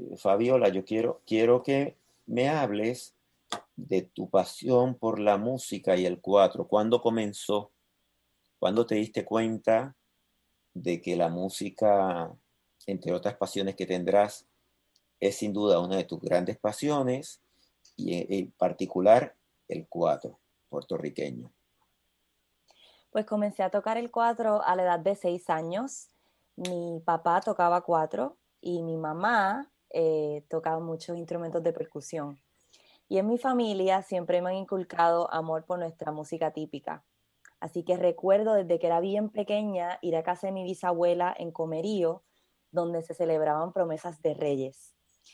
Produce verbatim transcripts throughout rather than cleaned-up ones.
Fabiola, yo quiero, quiero que me hables de tu pasión por la música y el cuatro. ¿Cuándo comenzó? ¿Cuándo te diste cuenta de que la música, entre otras pasiones que tendrás, es sin duda una de tus grandes pasiones y en, en particular el cuatro puertorriqueño? Pues comencé a tocar el cuatro a la edad de seis años. Mi papá tocaba cuatro y mi mamá eh, tocaba muchos instrumentos de percusión. Y en mi familia siempre me han inculcado amor por nuestra música típica. Así que recuerdo desde que era bien pequeña ir a casa de mi bisabuela en Comerío, donde se celebraban promesas de reyes.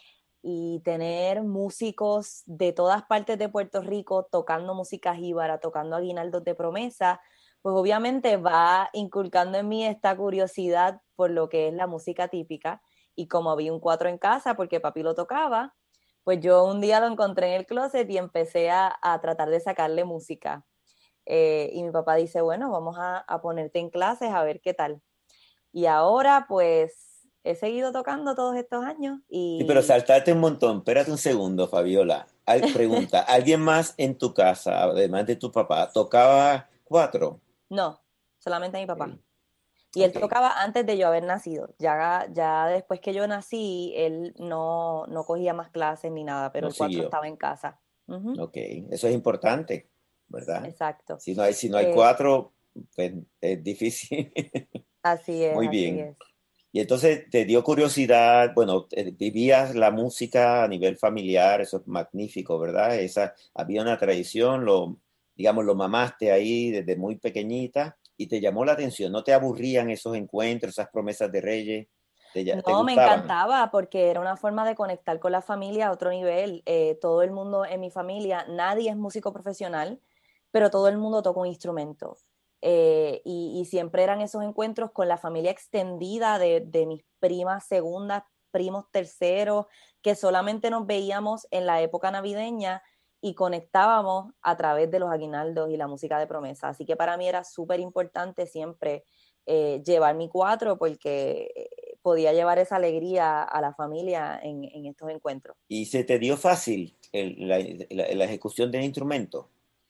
Y tener músicos de todas partes de Puerto Rico tocando música jíbara, tocando aguinaldos de promesa, pues obviamente va inculcando en mí esta curiosidad por lo que es la música típica. Y como había un cuatro en casa, porque papi lo tocaba, pues yo un día lo encontré en el closet y empecé a, a tratar de sacarle música. Eh, y mi papá dice, bueno, vamos a, a ponerte en clases a ver qué tal. Y ahora pues he seguido tocando todos estos años Sí, pero y saltate un montón. Espérate un segundo, Fabiola. Al- pregunta, ¿alguien más en tu casa, además de tu papá, tocaba cuatro? no, solamente mi papá. Ok, Y él ok, tocaba antes de yo haber nacido. Ya, ya después que yo nací, él no, no cogía más clases ni nada, pero no el cuatro siguió. estaba en casa. Ujú, Ok, eso es importante, ¿verdad? exacto. Si no hay, si no hay Eh, cuatro, pues es difícil. así es, Muy así bien. es. Y entonces te dio curiosidad, bueno, eh, vivías la música a nivel familiar, eso es magnífico, ¿verdad? Esa, había una tradición, lo, digamos, lo mamaste ahí desde muy pequeñita y te llamó la atención, ¿no te aburrían esos encuentros, esas promesas de reyes? ¿Te, ya- te No, me gustaban? encantaba porque era una forma de conectar con la familia a otro nivel. Eh, todo el mundo en mi familia, nadie es músico profesional, pero todo el mundo toca un instrumento. Eh, y, y siempre eran esos encuentros con la familia extendida de, de mis primas segundas, primos terceros, que solamente nos veíamos en la época navideña y conectábamos a través de los aguinaldos y la música de promesa. Así que para mí era súper importante siempre eh, llevar mi cuatro porque eh, podía llevar esa alegría a la familia en, en estos encuentros. ¿Y se te dio fácil el- la, la- la ejecución del instrumento?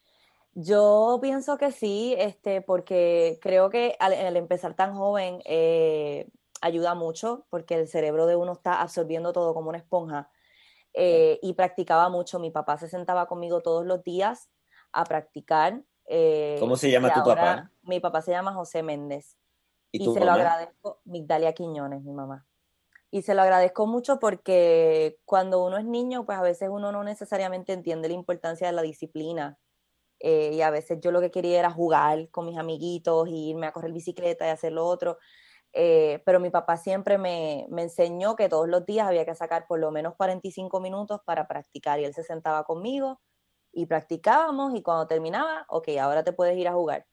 Yo pienso que sí, este, porque creo que al, al empezar tan joven eh, ayuda mucho, porque el cerebro de uno está absorbiendo todo como una esponja. Ya. Eh, y practicaba mucho. Mi papá se sentaba conmigo todos los días a practicar. ¿Cómo Eh, se y llama tu ahora papá? mi papá se llama José Méndez. ¿Y Y tu se lo mamá? agradezco, Migdalia Quiñones, mi mamá. Y se lo agradezco mucho porque cuando uno es niño, pues a veces uno no necesariamente entiende la importancia de la disciplina. Eh, y a veces yo lo que quería era jugar con mis amiguitos, y irme a correr bicicleta y hacer lo otro. Eh, pero mi papá siempre me, me enseñó que todos los días había que sacar por lo menos cuarenta y cinco minutos para practicar. Y él se sentaba conmigo y practicábamos, y cuando terminaba, ok, ahora te puedes ir a jugar.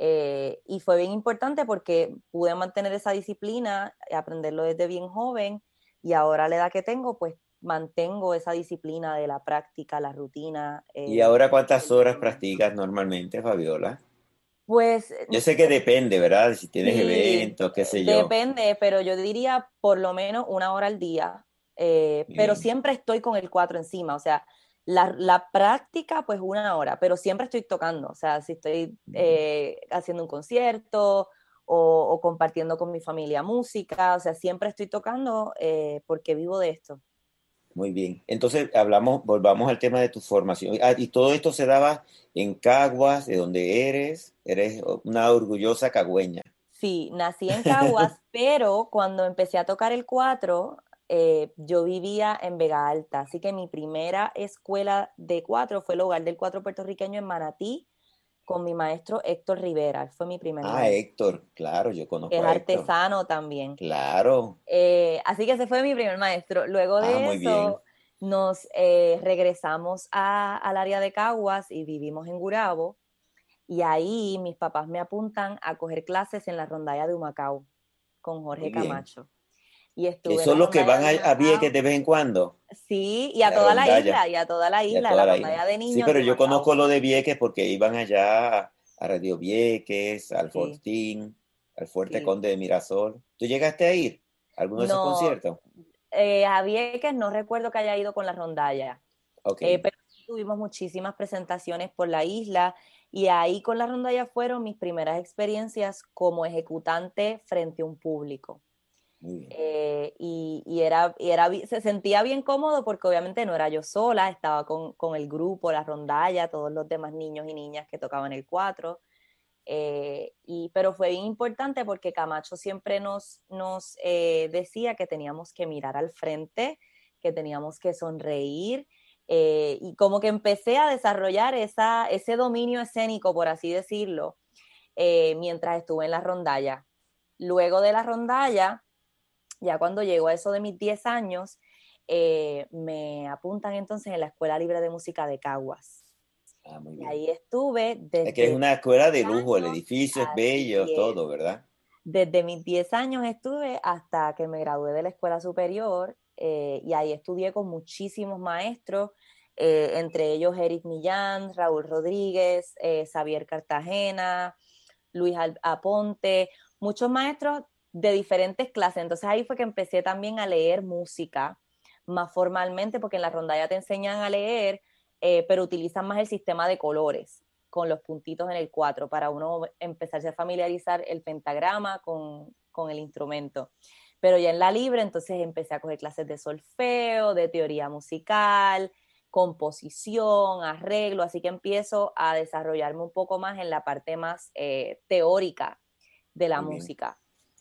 Eh, y fue bien importante porque pude mantener esa disciplina, aprenderlo desde bien joven, y ahora a la edad que tengo, pues mantengo esa disciplina de la práctica, la rutina. ¿Y Eh, ahora cuántas del horas instrumento. practicas normalmente, Fabiola? Pues Yo sé que depende, ¿verdad? Si tienes sí, eventos, qué sé yo. depende, pero yo diría por lo menos una hora al día, eh, pero Bien. siempre estoy con el cuatro encima, o sea, la, la práctica pues una hora, pero siempre estoy tocando, o sea, si estoy eh, haciendo un concierto o, o compartiendo con mi familia música, o sea, siempre estoy tocando eh, porque vivo de esto. Muy bien. Entonces, hablamos, volvamos al tema de tu formación. Ah, y todo esto se daba en Caguas, de donde eres. Eres una orgullosa cagüeña. Sí, nací en Caguas, pero cuando empecé a tocar el cuatro, eh, yo vivía en Vega Alta, así que mi primera escuela de cuatro fue el Hogar del Cuatro puertorriqueño en Manatí, con mi maestro Héctor Rivera. Él fue mi primer Ah, maestro, Héctor, claro, yo que conozco es a Héctor. artesano también. Claro. Eh, así que ese fue mi primer maestro. Luego Ah, de muy bien. eso, nos eh, regresamos a- al área de Caguas y vivimos en Gurabo. Y ahí mis papás me apuntan a coger clases en la rondalla de Humacao con Muy Jorge bien. Camacho. Y Que estuve en son la los que rondalla van de a, a Vieques Humacao. de vez en cuando. Sí, y a La toda la rondalla. isla, y a toda la Y a isla, toda la la isla. rondalla de Sí, niños de pero yo conozco Humacao. lo de Vieques porque iban allá a, a Radio Vieques, al Sí, Fortín, al Fuerte sí. Conde de Mirasol. ¿Tú llegaste a ir a alguno de esos No, conciertos? Eh, a Vieques no recuerdo que haya ido con la rondalla, Ok, eh, pero sí tuvimos muchísimas presentaciones por la isla y ahí con la rondalla fueron mis primeras experiencias como ejecutante frente a un público. muy bien. Eh, y, y era, y era, se sentía bien cómodo porque obviamente no era yo sola, estaba con, con el grupo, la rondalla, todos los demás niños y niñas que tocaban el cuatro. Eh, y, pero fue bien importante porque Camacho siempre nos, nos eh, decía que teníamos que mirar al frente, que teníamos que sonreír, eh, y como que empecé a desarrollar esa, ese dominio escénico, por así decirlo, eh, mientras estuve en la rondalla. Luego de la rondalla, ya cuando llego a eso de mis diez años, eh, me apuntan entonces en la Escuela Libre de Música de Caguas. Ah, muy Y bien. ahí estuve Es que es desde una escuela de lujo, el años, edificio es bello, así es. todo, ¿verdad? Desde mis diez años estuve hasta que me gradué de la escuela superior, eh, y ahí estudié con muchísimos maestros, eh, entre ellos Eric Millán, Raúl Rodríguez, eh, Xavier Cartagena, Luis Aponte, muchos maestros de diferentes clases. Entonces ahí fue que empecé también a leer música más formalmente, porque en la rondalla te enseñan a leer, eh, pero utilizan más el sistema de colores con los puntitos en el cuatro para uno empezarse a familiarizar el pentagrama con, con el instrumento. Pero ya en la libre, entonces empecé a coger clases de solfeo, de teoría musical, composición, arreglo, así que empiezo a desarrollarme un poco más en la parte más eh, teórica de la Muy bien. música.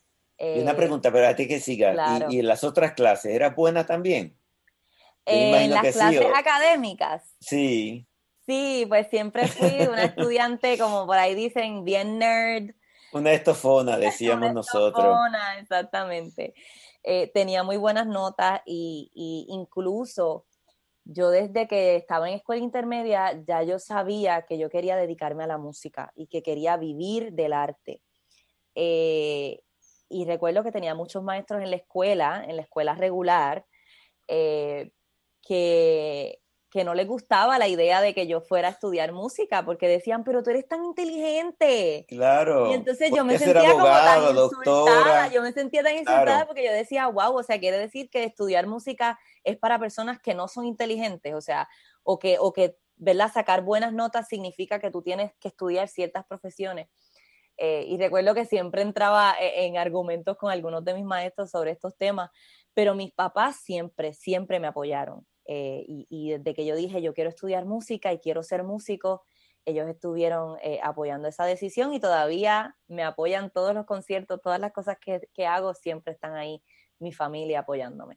Y una Eh, pregunta, pero a ti que siga. ¿Y, claro. y en las otras clases, era buena también? Yo me En imagino las que sí. clases O, académicas, sí. sí, pues siempre fui una estudiante, como por ahí dicen, bien nerd, Una estofona, una decíamos nosotros. estofona, exactamente. Eh, tenía muy buenas notas y, y incluso yo desde que estaba en escuela intermedia ya yo sabía que yo quería dedicarme a la música y que quería vivir del arte. Eh, y recuerdo que tenía muchos maestros en la escuela, en la escuela regular, eh, que, que no les gustaba la idea de que yo fuera a estudiar música, porque decían, pero tú eres tan inteligente. Y Claro. entonces yo me Puede ser sentía como tan abogado, insultada, doctora. yo me sentía tan insultada Claro. porque yo decía, wow, o sea, quiere decir que estudiar música es para personas que no son inteligentes, o sea, o que, o que, ¿verdad? Sacar buenas notas significa que tú tienes que estudiar ciertas profesiones. Eh, y recuerdo que siempre entraba en argumentos con algunos de mis maestros sobre estos temas, pero mis papás siempre, siempre me apoyaron. Eh, y, y desde que yo dije, yo quiero estudiar música y quiero ser músico, ellos estuvieron eh, apoyando esa decisión y todavía me apoyan todos los conciertos, todas las cosas que, que hago, siempre están ahí mi familia apoyándome.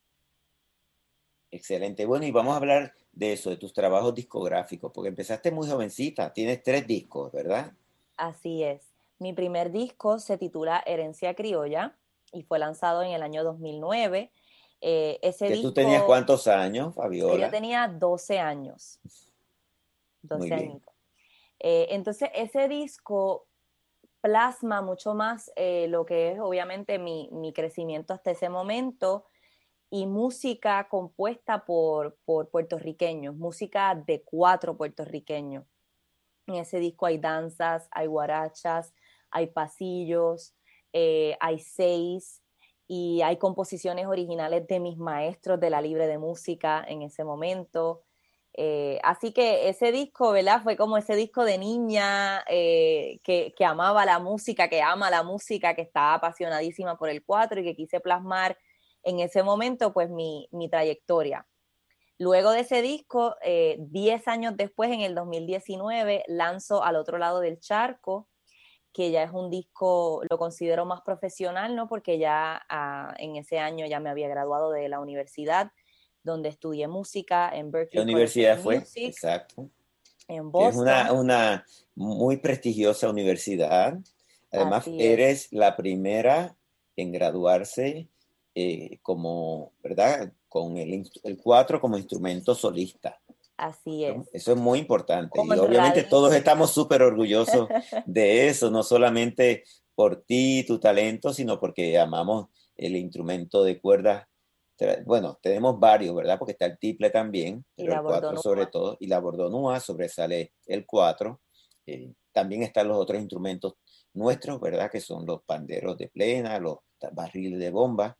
Excelente. Bueno, y vamos a hablar de eso, de tus trabajos discográficos, porque empezaste muy jovencita. Tienes tres discos, ¿verdad? Así es. Mi primer disco se titula Herencia Criolla y fue lanzado en el año dos mil nueve. Eh, ese Que tú tenías disco, cuántos años, yo Fabiola. tenía doce años, Muy doce bien. añitos. Eh, entonces, ese disco plasma mucho más eh, lo que es obviamente mi, mi, crecimiento hasta ese momento y música compuesta por, por puertorriqueños, música de cuatro puertorriqueños. En ese disco hay danzas, hay guarachas, hay pasillos, eh, hay seis y hay composiciones originales de mis maestros de la Libre de Música en ese momento. Eh, así que ese disco, ¿verdad? Fue como ese disco de niña eh, que, que amaba la música, que ama la música, que estaba apasionadísima por el cuatro y que quise plasmar en ese momento pues mi, mi trayectoria. Luego de ese disco, eh, diez años después, en el dos mil diecinueve, lanzo Al otro lado del charco, que ya es un disco, lo considero más profesional, ¿no? Porque ya ah, en ese año ya me había graduado de la universidad, donde estudié música en ¿Qué Berklee College of universidad fue? Music, Exacto. en Que es una, Boston. una muy prestigiosa universidad. Además, Así es, eres la primera en graduarse eh, como, ¿verdad? Con el, instru- el cuatro como instrumento solista. así ¿No? es. Eso es muy importante. Y obviamente todos Honradísima. estamos súper orgullosos de eso, no solamente por ti, tu talento, sino porque amamos el instrumento de cuerdas. Tra- Bueno, tenemos varios, ¿verdad? Porque está el tiple también, Y pero la el cuatro sobre bordonúa. todo, y la bordonúa sobresale el cuatro. Eh, también están los otros instrumentos nuestros, ¿verdad? Que son los panderos de plena, los ta- barriles de bomba.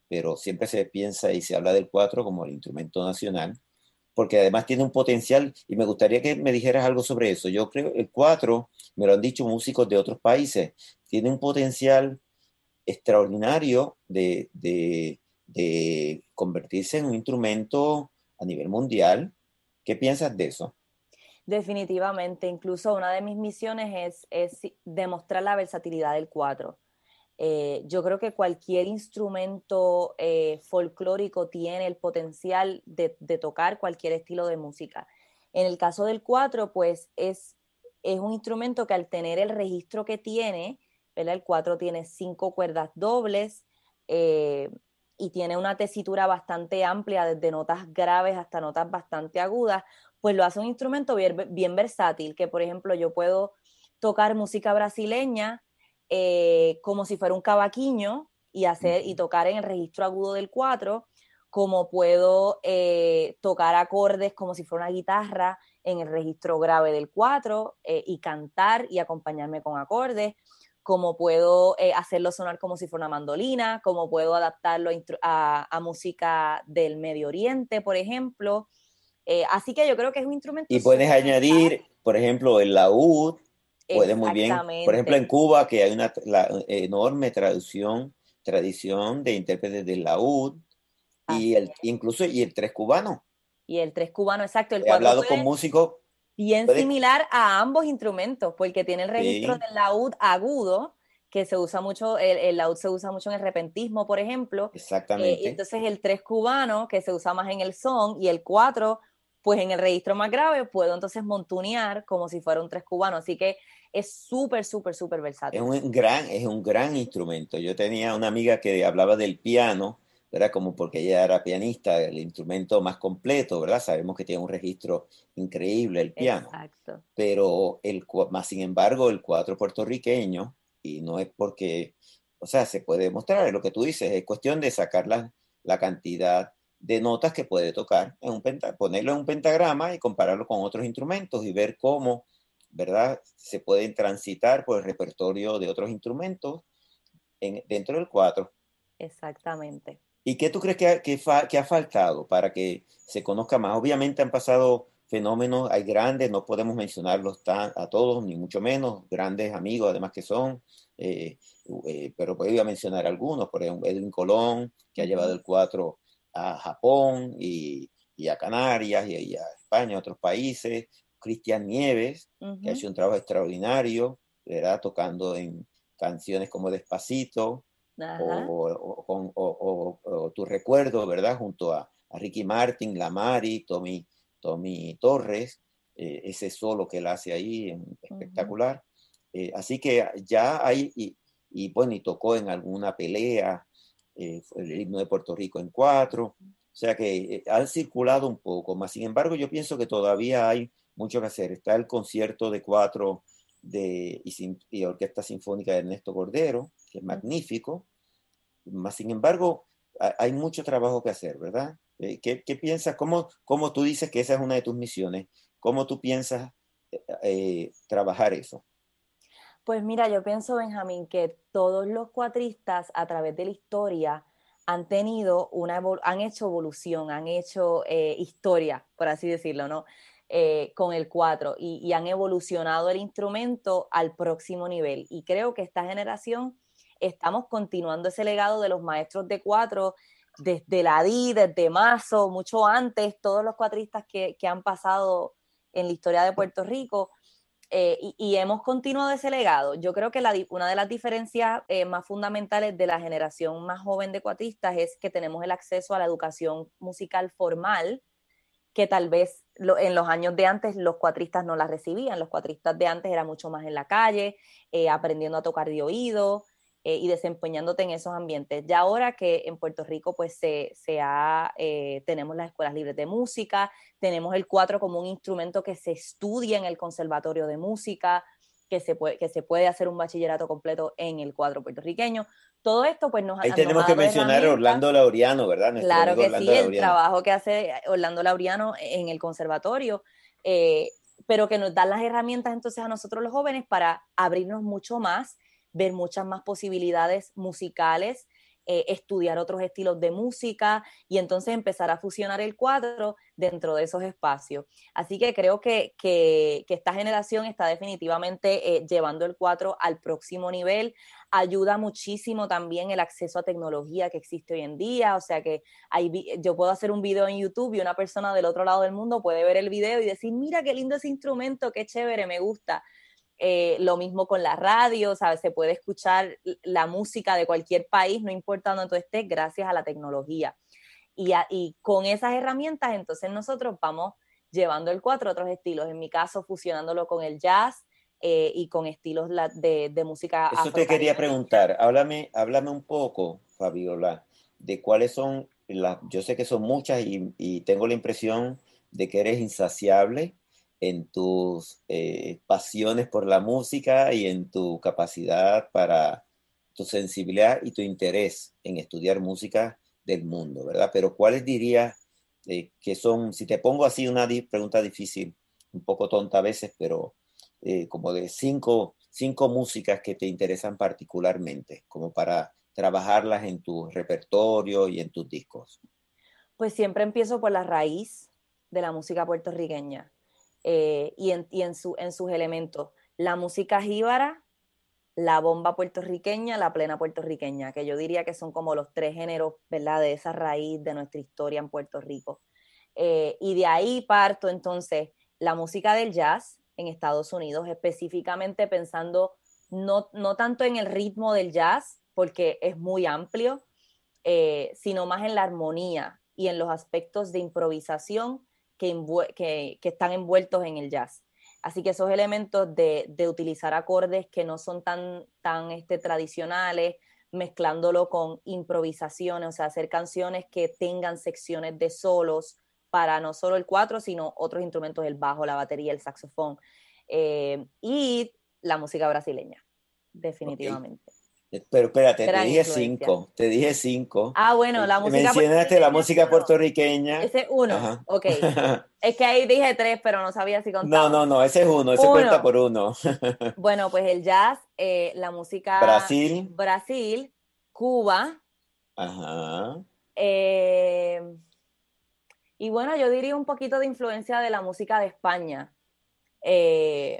pero siempre se piensa y se habla del cuatro como el instrumento nacional, porque además tiene un potencial, y me gustaría que me dijeras algo sobre eso. Yo creo el cuatro, me lo han dicho músicos de otros países, tiene un potencial extraordinario de, de, de convertirse en un instrumento a nivel mundial. ¿Qué piensas de eso? Definitivamente, incluso una de mis misiones es, es demostrar la versatilidad del cuatro. Eh, yo creo que cualquier instrumento eh, folclórico tiene el potencial de, de tocar cualquier estilo de música. En el caso del cuatro, pues es, es un instrumento que al tener el registro que tiene, ¿verdad? El cuatro tiene cinco cuerdas dobles eh, y tiene una tesitura bastante amplia, desde notas graves hasta notas bastante agudas, pues lo hace un instrumento bien, bien versátil, que por ejemplo yo puedo tocar música brasileña eh, como si fuera un cavaquinho y, hacer, y tocar en el registro agudo del cuatro, como puedo eh, tocar acordes como si fuera una guitarra en el registro grave del cuatro eh, y cantar y acompañarme con acordes, como puedo eh, hacerlo sonar como si fuera una mandolina, como puedo adaptarlo a, a, a música del Medio Oriente, por ejemplo. Eh, así que yo creo que es un instrumento Y puedes súper añadir, por ejemplo, el laúd, puede muy bien, por ejemplo, en exactamente. Cuba, que hay una la, enorme traducción, tradición de intérpretes del laúd, y Así el, es. incluso y el tres cubano. Y el tres cubano, exacto. El He cuatro hablado con puede músicos, bien puede, similar a ambos instrumentos, porque tiene el registro sí, del laúd agudo, que se usa mucho, el, el laúd se usa mucho en el repentismo, por ejemplo, eh, y exactamente. entonces el tres cubano, que se usa más en el son, y el cuatro, pues en el registro más grave, puedo entonces montunear como si fuera un tres cubano, así que es súper, súper, súper Es versátil. un gran, es un gran instrumento. Yo tenía una amiga que hablaba del piano, ¿verdad? Como porque ella era pianista, el instrumento más completo, ¿verdad? Sabemos que tiene un registro increíble el piano, Exacto. pero el, cua- más sin embargo, el cuatro puertorriqueño, y no es porque, o sea, se puede demostrar, es lo que tú dices, es cuestión de sacar la, la cantidad de notas que puede tocar, en un penta- ponerlo en un pentagrama y compararlo con otros instrumentos y ver cómo, ¿verdad? Se pueden transitar por el repertorio de otros instrumentos en, dentro del cuatro. Exactamente. ¿Y qué tú crees que ha, que, fa, que ha faltado para que se conozca más? Obviamente han pasado fenómenos, hay grandes, no podemos mencionarlos tan, a todos, ni mucho menos, grandes amigos además que son, eh, eh, pero voy a mencionar algunos, por ejemplo, Edwin Colón, que ha llevado Ujú, el cuatro a Japón y, y a Canarias y, y a España, a otros países, Cristian Nieves, que ha ujú. hecho un trabajo extraordinario, ¿verdad? Tocando en canciones como Despacito, Ajá. o, o, o, o, o tu recuerdo, ¿verdad? Junto a, a Ricky Martin, Lamari, Tommy, Tommy Torres, eh, ese solo que él hace ahí, Ujú. espectacular. Eh, así que ya hay, y, y, bueno, y tocó en alguna pelea, eh, el himno de Puerto Rico en cuatro, o sea que eh, han circulado un poco, más sin embargo yo pienso que todavía hay mucho que hacer. Está el concierto de cuatro de, y, y Orquesta Sinfónica de Ernesto Cordero, que es magnífico, más sin embargo, hay mucho trabajo que hacer, ¿verdad? Eh, ¿Qué, qué piensas? ¿Cómo, ¿Cómo tú dices que esa es una de tus misiones? ¿Cómo tú piensas eh, eh, trabajar eso? Pues mira, yo pienso, Benjamín, que todos los cuatristas a través de la historia han tenido una, han hecho evolución, han hecho eh, historia, por así decirlo, ¿no? Eh, con el cuatro y, y han evolucionado el instrumento al próximo nivel. Y creo que esta generación estamos continuando ese legado de los maestros de cuatro, desde Ladí, desde Mazo, mucho antes, todos los cuatristas que, que han pasado en la historia de Puerto Rico eh, y, y, hemos continuado ese legado. Yo creo que la, una de las diferencias eh, más fundamentales de la generación más joven de cuatristas es que tenemos el acceso a la educación musical formal, que tal vez lo, en los años de antes los cuatristas no la recibían. Los cuatristas de antes era mucho más en la calle, eh, aprendiendo a tocar de oído eh, y desempeñándote en esos ambientes. Ya ahora que en Puerto Rico pues se, se ha, eh, tenemos las escuelas libres de música, tenemos el cuatro como un instrumento que se estudia en el conservatorio de música, que se puede, que se puede hacer un bachillerato completo en el cuatro puertorriqueño. Todo esto pues nos, Ahí nos tenemos ha que dado mencionar a herramientas. Orlando Laureano, ¿verdad? Nuestro Claro amigo que Orlando sí, el Laureano. trabajo que hace Orlando Laureano en el conservatorio, eh, pero que nos dan las herramientas entonces a nosotros los jóvenes para abrirnos mucho más, ver muchas más posibilidades musicales eh, estudiar otros estilos de música y entonces empezar a fusionar el cuatro dentro de esos espacios. Así que creo que, que, que esta generación está definitivamente eh, llevando el cuatro al próximo nivel. Ayuda muchísimo también el acceso a tecnología que existe hoy en día, o sea que hay, yo puedo hacer un video en YouTube y una persona del otro lado del mundo puede ver el video y decir, mira qué lindo ese instrumento, qué chévere, me gusta. Eh, lo mismo con la radio, ¿sabes? Se puede escuchar la música de cualquier país, no importa donde tú estés, gracias a la tecnología. Y, a, y con esas herramientas, entonces nosotros vamos llevando el cuatro a otros estilos. En mi caso, fusionándolo con el jazz eh, y con estilos de, de música Eso te quería preguntar. Háblame, háblame un poco, Fabiola, de cuáles son las... Yo sé que son muchas y, y tengo la impresión de que eres insaciable en tus eh, pasiones por la música y en tu capacidad para tu sensibilidad y tu interés en estudiar música del mundo, ¿verdad? Pero ¿cuáles dirías eh, que son, si te pongo así una di- pregunta difícil, un poco tonta a veces, pero eh, como de cinco, cinco músicas que te interesan particularmente, como para trabajarlas en tu repertorio y en tus discos? Pues siempre empiezo por la raíz de la música puertorriqueña eh, y, en, y en, su, en sus elementos. La música jíbara, la bomba puertorriqueña, la plena puertorriqueña, que yo diría que son como los tres géneros, ¿verdad?, de esa raíz de nuestra historia en Puerto Rico. Eh, y de ahí parto entonces la música del jazz en Estados Unidos, específicamente pensando no, no tanto en el ritmo del jazz, porque es muy amplio, eh, sino más en la armonía y en los aspectos de improvisación que, que, que están envueltos en el jazz. Así que esos elementos de, de utilizar acordes que no son tan, tan este, tradicionales, mezclándolo con improvisaciones, o sea, hacer canciones que tengan secciones de solos para no solo el cuatro, sino otros instrumentos, el bajo, la batería, el saxofón, eh, y la música brasileña, definitivamente. Okay. Pero espérate, te Gran dije influencia. cinco, te dije cinco. Ah, bueno, la música Mencionaste la puertorriqueña es música uno. puertorriqueña. Ese es uno, Ajá. ok. Es que ahí dije tres, pero no sabía si No, contaba. no, no, ese es uno, ese cuenta Uno. por uno. Bueno, pues el jazz, eh, la música Brasil. Brasil, Cuba, Ajá. eh, y bueno, yo diría un poquito de influencia de la música de España. Eh,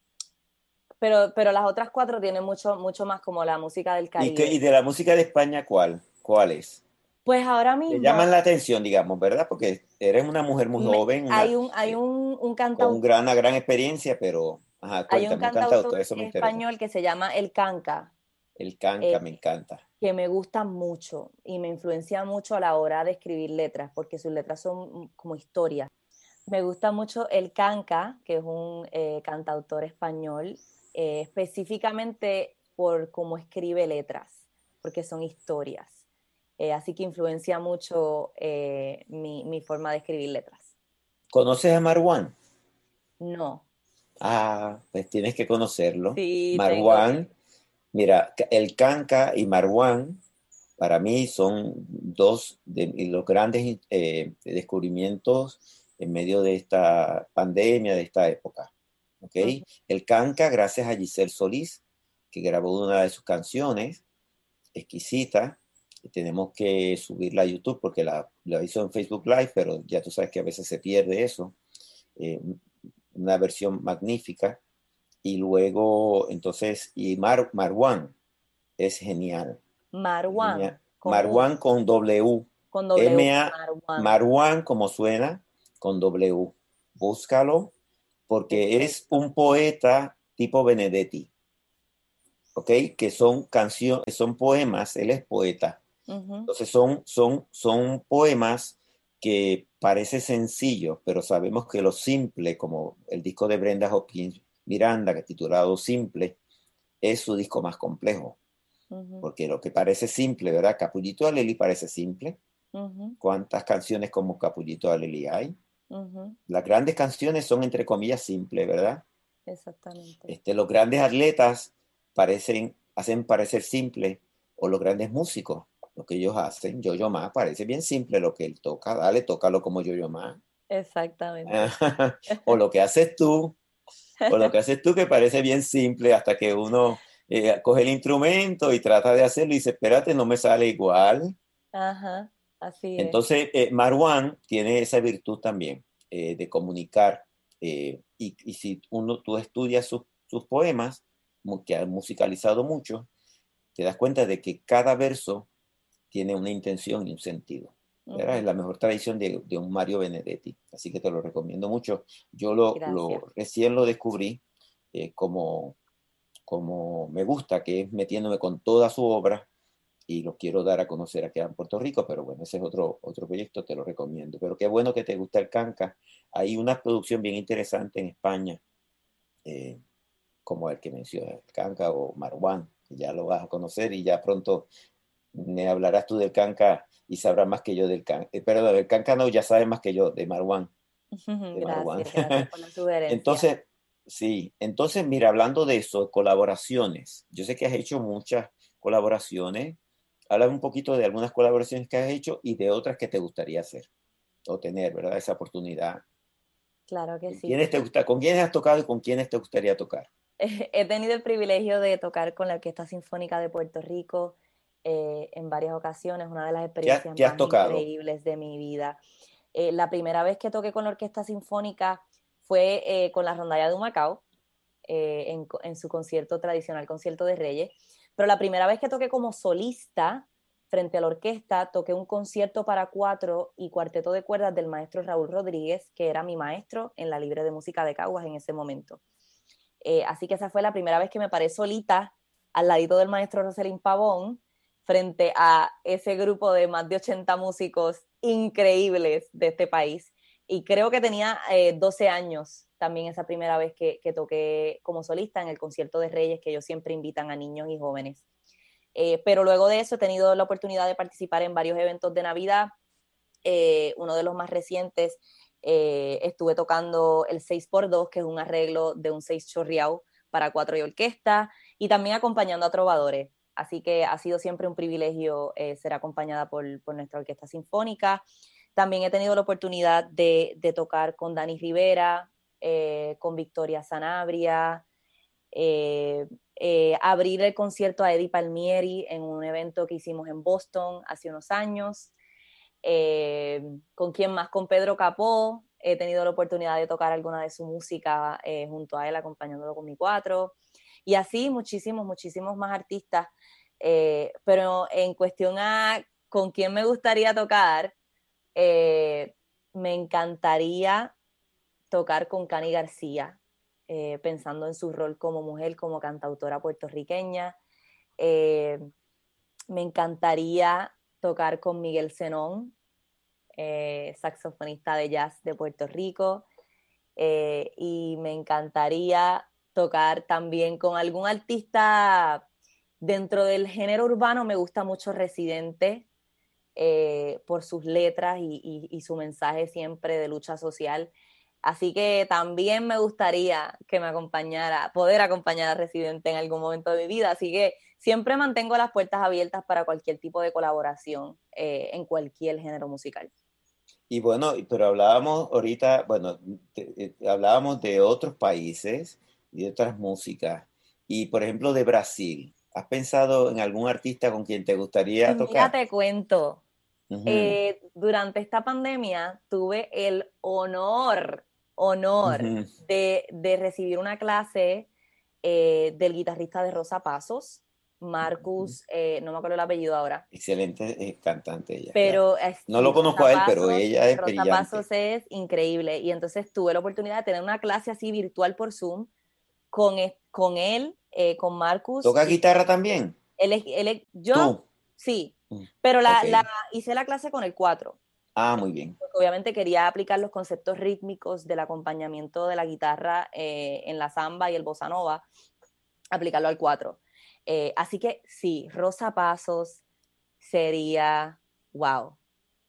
pero, pero las otras cuatro tienen mucho, mucho más como la música del ¿Y, qué, y Caribe. de la música de España cuál? ¿Cuál es? Pues ahora Te mismo llaman la atención, digamos, ¿verdad? Porque eres una mujer muy me- joven, hay una, un, hay eh, un, un con un cantautor, gran, una gran experiencia, pero, ajá, hay un cuéntame, un cantautor, cantautor eso me interesa. español que se llama El Canca, El canca, eh, me encanta. que me gusta mucho y me influencia mucho a la hora de escribir letras, porque sus letras son como historias. Me gusta mucho El Canca, que es un eh, cantautor español, eh, específicamente por cómo escribe letras, porque son historias. Eh, así que influencia mucho eh, mi, mi forma de escribir letras. ¿Conoces a Marwan? No, Ah, pues tienes que conocerlo. sí, tengo Marwan, que. mira, el canca y Marwan para mí son dos de los grandes eh, descubrimientos en medio de esta pandemia, de esta época. ¿Okay? Uh-huh. El canca, gracias a Giselle Solís, que grabó una de sus canciones, exquisita. Tenemos que subirla a YouTube porque la, la hizo en Facebook Live, pero ya tú sabes que a veces se pierde eso. Eh, una versión magnífica. Y luego, entonces, y Mar, Marwan es genial. Marwan, Genial. con U, Marwan con W. con W, M-A, Marwan. Marwan, como suena, con W. Búscalo, porque es Perfecto. un poeta tipo Benedetti, ¿ok? Que son canciones, son poemas, él es poeta. Uh-huh. Entonces son, son, son poemas que parece sencillo, pero sabemos que lo simple, como el disco de Brenda Hopkins Miranda, que es titulado Simple, es su disco más complejo. Uh-huh. Porque lo que parece simple, ¿verdad? Capullito Aleli parece simple. Uh-huh. ¿Cuántas canciones como Capullito Aleli hay? Uh-huh. Las grandes canciones son entre comillas simples, ¿verdad? Exactamente. Este, los grandes atletas parecen, hacen parecer simple, o los grandes músicos, lo que ellos hacen, Yo-Yo Ma, parece bien simple lo que él toca, dale, tócalo como Yo-Yo Ma. Exactamente. O lo que haces tú, o lo que haces tú que parece bien simple hasta que uno eh, coge el instrumento y trata de hacerlo y dice, espérate, no me sale igual. Ajá, así es. Entonces, eh, Marwan tiene esa virtud también eh, de comunicar. eh, y, y si uno, tú estudias sus, sus poemas, mu- que ha musicalizado mucho, te das cuenta de que cada verso tiene una intención y un sentido. ¿Verdad? Es Ujú. la mejor tradición de, de un Mario Benedetti, así que te lo recomiendo mucho. Yo lo, Gracias. lo recién lo descubrí eh, como, como me gusta, que es metiéndome con toda su obra y lo quiero dar a conocer aquí en Puerto Rico, pero bueno, ese es otro, otro proyecto, te lo recomiendo. Pero qué bueno que te gusta el canca. Hay una producción bien interesante en España, eh, como el que menciona, el canca o Marwan, ya lo vas a conocer y ya pronto me hablarás tú del canca y sabrás más que yo del canca. Eh, perdón, del canca no, ya sabes más que yo, de Marwan, de Marwan. Gracias, gracias por la sugerencia. Entonces, sí, entonces mira, hablando de eso, colaboraciones, yo sé que has hecho muchas colaboraciones. Háblame un poquito de algunas colaboraciones que has hecho y de otras que te gustaría hacer o tener, ¿verdad? Esa oportunidad. Claro que ¿Con sí. quiénes te gusta, con quiénes has tocado y con quiénes te gustaría tocar? He tenido el privilegio de tocar con la Orquesta Sinfónica de Puerto Rico eh, en varias ocasiones, una de las ¿Qué, ha- experiencias qué has más tocado? increíbles de mi vida. Eh, la primera vez que toqué con la Orquesta Sinfónica fue eh, con la Rondalla de Humacao, eh, en, en su concierto tradicional, concierto de Reyes. Pero la primera vez que toqué como solista frente a la orquesta, toqué un concierto para cuatro y cuarteto de cuerdas del maestro Raúl Rodríguez, que era mi maestro en la Libre de Música de Caguas en ese momento. Eh, así que esa fue la primera vez que me paré solita al ladito del maestro Roselín Pavón frente a ese grupo de más de ochenta músicos increíbles de este país. Y creo que tenía eh, doce años también esa primera vez que, que toqué como solista en el concierto de Reyes, que ellos siempre invitan a niños y jóvenes. Eh, pero luego de eso he tenido la oportunidad de participar en varios eventos de Navidad. Eh, uno de los más recientes, eh, estuve tocando el seis por dos, que es un arreglo de un seis chorreado para cuatro y orquesta, y también acompañando a trovadores. Así que ha sido siempre un privilegio eh, ser acompañada por, por, nuestra orquesta sinfónica. También he tenido la oportunidad de, de tocar con Dani Rivera, eh, con Victoria Sanabria, eh, eh, abrir el concierto a Eddie Palmieri en un evento que hicimos en Boston hace unos años. Eh, ¿Con quién más? Con Pedro Capó. He tenido la oportunidad de tocar alguna de su música eh, junto a él, acompañándolo con mi cuatro. Y así muchísimos, muchísimos más artistas. Eh, pero en cuestión a con quién me gustaría tocar, eh, me encantaría tocar con Cani García, eh, pensando en su rol como mujer, como cantautora puertorriqueña. Eh, Me encantaría tocar con Miguel Zenón, eh, saxofonista de jazz de Puerto Rico, eh, y me encantaría tocar también con algún artista dentro del género urbano. Me gusta mucho Residente, eh, por sus letras y, y, y su mensaje siempre de lucha social. Así que también me gustaría que me acompañara, poder acompañar a Residente en algún momento de mi vida. Así que siempre mantengo las puertas abiertas para cualquier tipo de colaboración eh, en cualquier género musical. Y bueno, pero hablábamos ahorita, bueno, te- te- hablábamos de otros países y de otras músicas. Y por ejemplo, de Brasil. ¿Has pensado en algún artista con quien te Pues gustaría mira, tocar? te cuento, Ujú, eh, durante esta pandemia tuve el honor, honor ujú. de, de recibir una clase eh, del guitarrista de Rosa Pasos, Marcus, eh, no me acuerdo el apellido ahora, Excelente eh, cantante ella, claro. pero eh, No sí, lo conozco Rosa a él, pero Pasos, ella es Rosa Pasos brillante. es increíble. Y entonces tuve la oportunidad de tener una clase así virtual por Zoom con, e- con él, eh, con Marcus, ¿Toca y guitarra también? él, es- él es- yo ¿Tú? sí, Mm, pero la, ok. la, hice la clase con el cuatro. Ah, muy bien. Porque obviamente quería aplicar los conceptos rítmicos del acompañamiento de la guitarra eh, en la samba y el bossa nova, aplicarlo al cuatro. Eh, así que sí, Rosa Pasos sería, wow,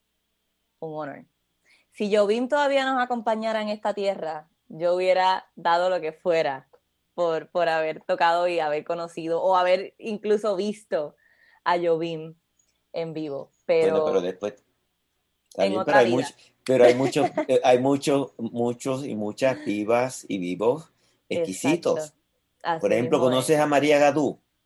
un honor. Si Jobim todavía nos acompañara en esta tierra, yo hubiera dado lo que fuera por, por haber tocado y haber conocido o haber incluso visto a Jobim en vivo, Bueno, pero pero después, está en bien, pero otra hay vida. muchos, pero hay muchos, eh, hay muchos, muchos y muchas vivas y vivos Exacto, exquisitos. Por así ejemplo, mismo es. ¿conoces a María Gadú?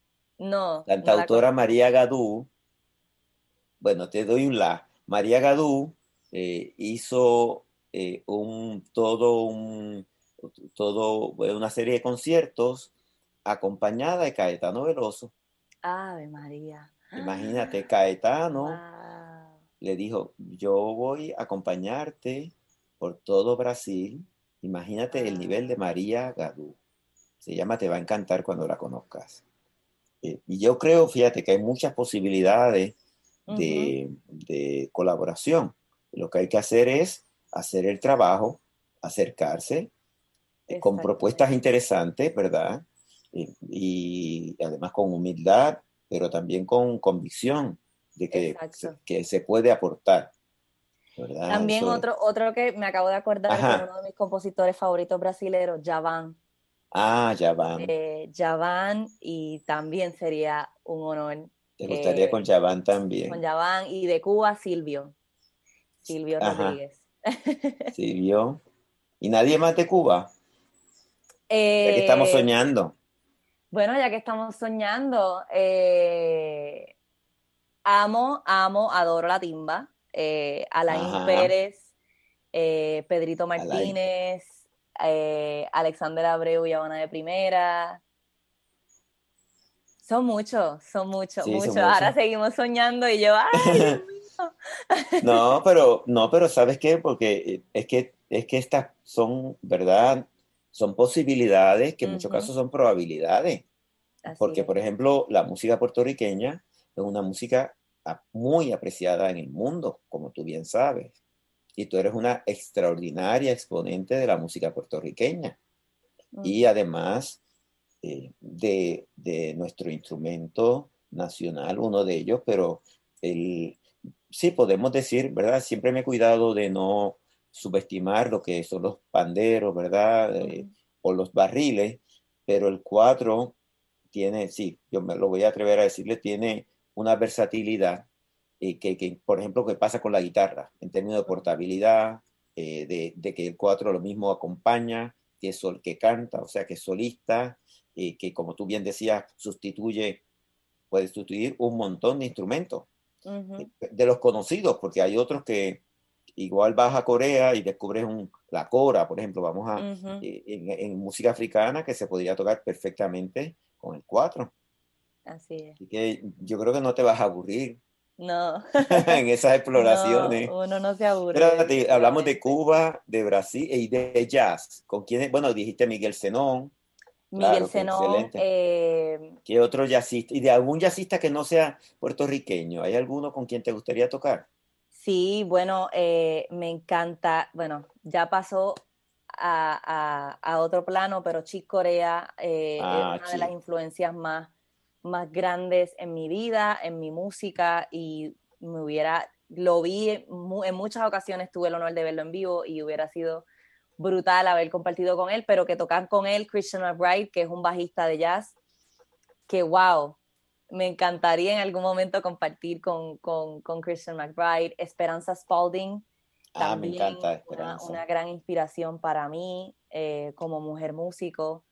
No, no la Cantautora conozco. María Gadú, bueno, te doy un la. María Gadú eh, hizo eh, un, todo un, todo, bueno, una serie de conciertos acompañada de Caetano Veloso. Ave María. Imagínate, Caetano Wow. le dijo, yo voy a acompañarte por todo Brasil. Imagínate el nivel de María Gadú. Se llama Te va a encantar cuando la conozcas. Eh, y yo creo, fíjate, que hay muchas posibilidades Ujú, de, de colaboración. Lo que hay que hacer es hacer el trabajo, acercarse eh, con propuestas exactamente. interesantes, ¿verdad? Y, y además con humildad, pero también con convicción de que se, Exacto. que se puede aportar, ¿verdad? También Eso es. otro, otro que me acabo de acordar que es Ajá. uno de mis compositores favoritos brasileños, Djavan. Ah, ya van. Eh, Djavan, y también sería un honor Te gustaría eh, con Yaván con también. Djavan, y de Cuba, Silvio, Silvio Ajá. Rodríguez. Sí, vio. ¿Y nadie más de Cuba? Ya que estamos Eh, soñando. bueno, ya que estamos soñando, eh, amo, amo, adoro la timba. Eh, Alain Ajá. Pérez, eh, Pedrito Alain. Martínez, eh, Alexander Abreu y Habana de Primera. Son muchos, son muchos, Sí, son muchos. Ahora muchos. seguimos soñando y yo, ay, Dios mío. No, pero, no, pero ¿sabes qué? Porque eh, es que, es que estas son, ¿verdad? Son posibilidades que en muchos Ujú, casos son probabilidades. así Porque, es. por ejemplo, la música puertorriqueña es una música a- muy apreciada en el mundo, como tú bien sabes. Y tú eres una extraordinaria exponente de la música puertorriqueña. Y Ujú, además eh, de, de nuestro instrumento nacional, uno de ellos, pero el, sí podemos decir, ¿verdad? Siempre me he cuidado de no subestimar lo que son los panderos, ¿verdad? Eh, ujú, o los barriles, pero el cuatro tiene, sí, yo me lo voy a atrever a decirle, tiene una versatilidad eh, que, que, por ejemplo, que pasa con la guitarra, en términos de portabilidad, eh, de, de, que el cuatro lo mismo acompaña, que es sol que canta, o sea, que es solista, eh, que como tú bien decías, sustituye, puede sustituir un montón de instrumentos, eh, ujú, de los conocidos, porque hay otros que igual vas a Corea y descubres un, la cora, por ejemplo, vamos a, ujú. eh, en, en, música africana que se podría tocar perfectamente con el cuatro. Así es. Así que yo creo que no te vas a aburrir No, en esas no, exploraciones. uno no se aburre Espérate, hablamos de definitivamente. Cuba, de Brasil y de jazz. ¿Con quién? Bueno, dijiste Miguel Zenón, Miguel claro que Zenón, excelente. eh, ¿Qué otro jazzista? ¿Y de algún jazzista que no sea puertorriqueño? ¿Hay alguno con quien te gustaría tocar? sí, bueno, eh, me encanta, bueno, ya pasó a, a- a otro plano, pero Chick Corea eh, es Ah, una de las sí. influencias más, más grandes en mi vida, en mi música, y me hubiera, lo vi en, mu- en muchas ocasiones, tuve el honor de verlo en vivo y hubiera sido brutal haber compartido con él, pero que tocar con él Christian McBride, que es un bajista de jazz, que wow, me encantaría en algún momento compartir con, con, con Christian McBride. Esperanza Spalding, Ah, me también encanta una, Esperanza. una gran inspiración para mí eh, como mujer músico.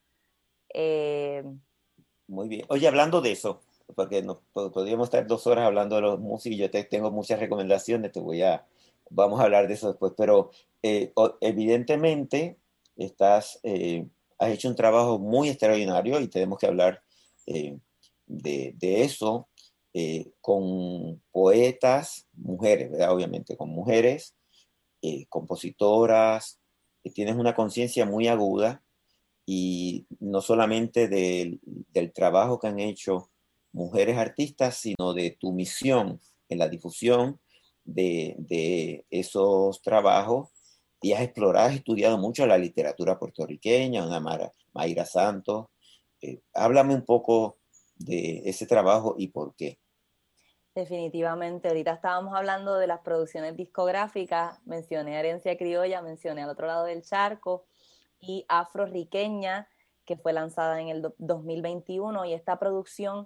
Eh, Muy bien. Oye, hablando de eso, porque nos, po- podríamos estar dos horas hablando de los músicos, yo te tengo muchas recomendaciones, te voy a, vamos a hablar de eso después, pero eh, o- evidentemente estás, eh, has hecho un trabajo muy extraordinario y tenemos que hablar eh, de, de eso eh, con poetas, mujeres, ¿verdad? Obviamente, con mujeres, eh, compositoras, que tienes una conciencia muy aguda y no solamente del, del trabajo que han hecho mujeres artistas, sino de tu misión en la difusión de, de esos trabajos. Y has explorado, has estudiado mucho la literatura puertorriqueña, una Mara, Mayra Santos. Eh, háblame un poco de ese trabajo y por qué. Definitivamente, ahorita estábamos hablando de las producciones discográficas, mencioné Herencia Criolla, mencioné Al otro lado del charco y Afroriqueña, que fue lanzada en el dos mil veintiuno, y esta producción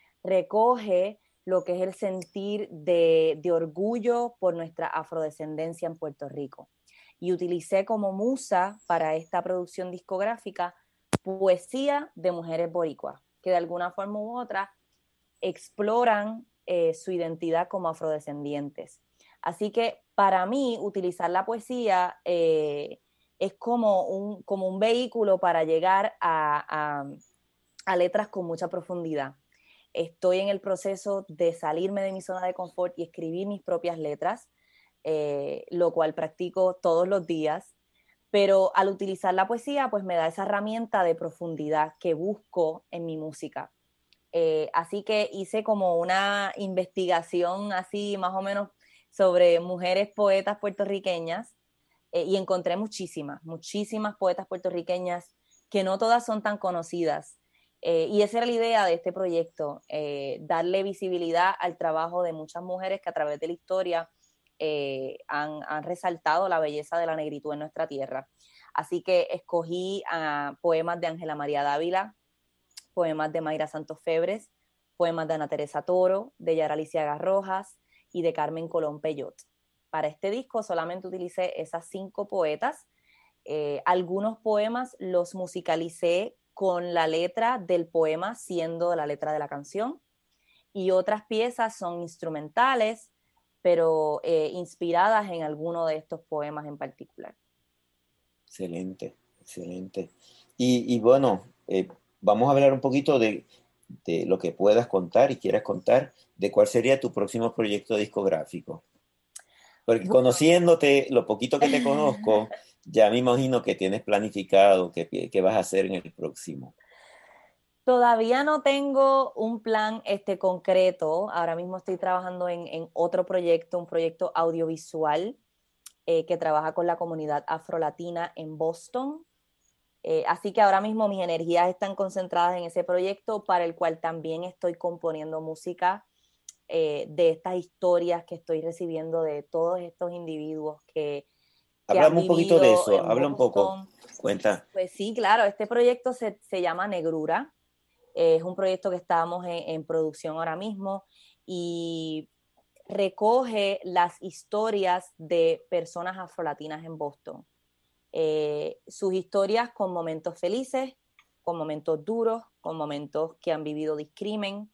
recoge lo que es el sentir de, de orgullo por nuestra afrodescendencia en Puerto Rico. Y utilicé como musa para esta producción discográfica poesía de mujeres boricuas, que de alguna forma u otra exploran eh, su identidad como afrodescendientes. Así que para mí utilizar la poesía eh, es como un, como un vehículo para llegar a, a, a letras con mucha profundidad. Estoy en el proceso de salirme de mi zona de confort y escribir mis propias letras, eh, lo cual practico todos los días. Pero al utilizar la poesía, pues me da esa herramienta de profundidad que busco en mi música. Eh, así que hice como una investigación así más o menos sobre mujeres poetas puertorriqueñas eh, y encontré muchísimas, muchísimas poetas puertorriqueñas que no todas son tan conocidas. Eh, y esa era la idea de este proyecto, eh, darle visibilidad al trabajo de muchas mujeres que a través de la historia eh, han, han, resaltado la belleza de la negritud en nuestra tierra. Así que escogí uh, poemas de Ángela María Dávila, poemas de Mayra Santos Febres, poemas de Ana Teresa Toro, de Yara Alicia Rojas y de Carmen Colón Peyot. Para este disco solamente utilicé esas cinco poetas. Eh, algunos poemas los musicalicé con la letra del poema siendo la letra de la canción y otras piezas son instrumentales, pero eh, inspiradas en alguno de estos poemas en particular. Excelente, excelente. Y, y bueno, eh, vamos a hablar un poquito de, de lo que puedas contar y quieras contar, de cuál sería tu próximo proyecto discográfico. Porque bueno, conociéndote, lo poquito que te conozco, ya me imagino que tienes planificado qué, qué vas a hacer en el próximo. Todavía no tengo un plan este, concreto. Ahora mismo estoy trabajando en, en otro proyecto, un proyecto audiovisual eh, que trabaja con la comunidad afrolatina en Boston. Eh, así que ahora mismo mis energías están concentradas en ese proyecto para el cual también estoy componiendo música eh, de estas historias que estoy recibiendo de todos estos individuos que, que han Háblame un poquito de vivido eso, en habla un poco, Boston. cuenta. Pues sí, claro, este proyecto se, se llama Negrura. Eh, es un proyecto que estamos en, en producción ahora mismo y recoge las historias de personas afrolatinas en Boston. Eh, sus historias con momentos felices, con momentos duros, con momentos que han vivido discrimen,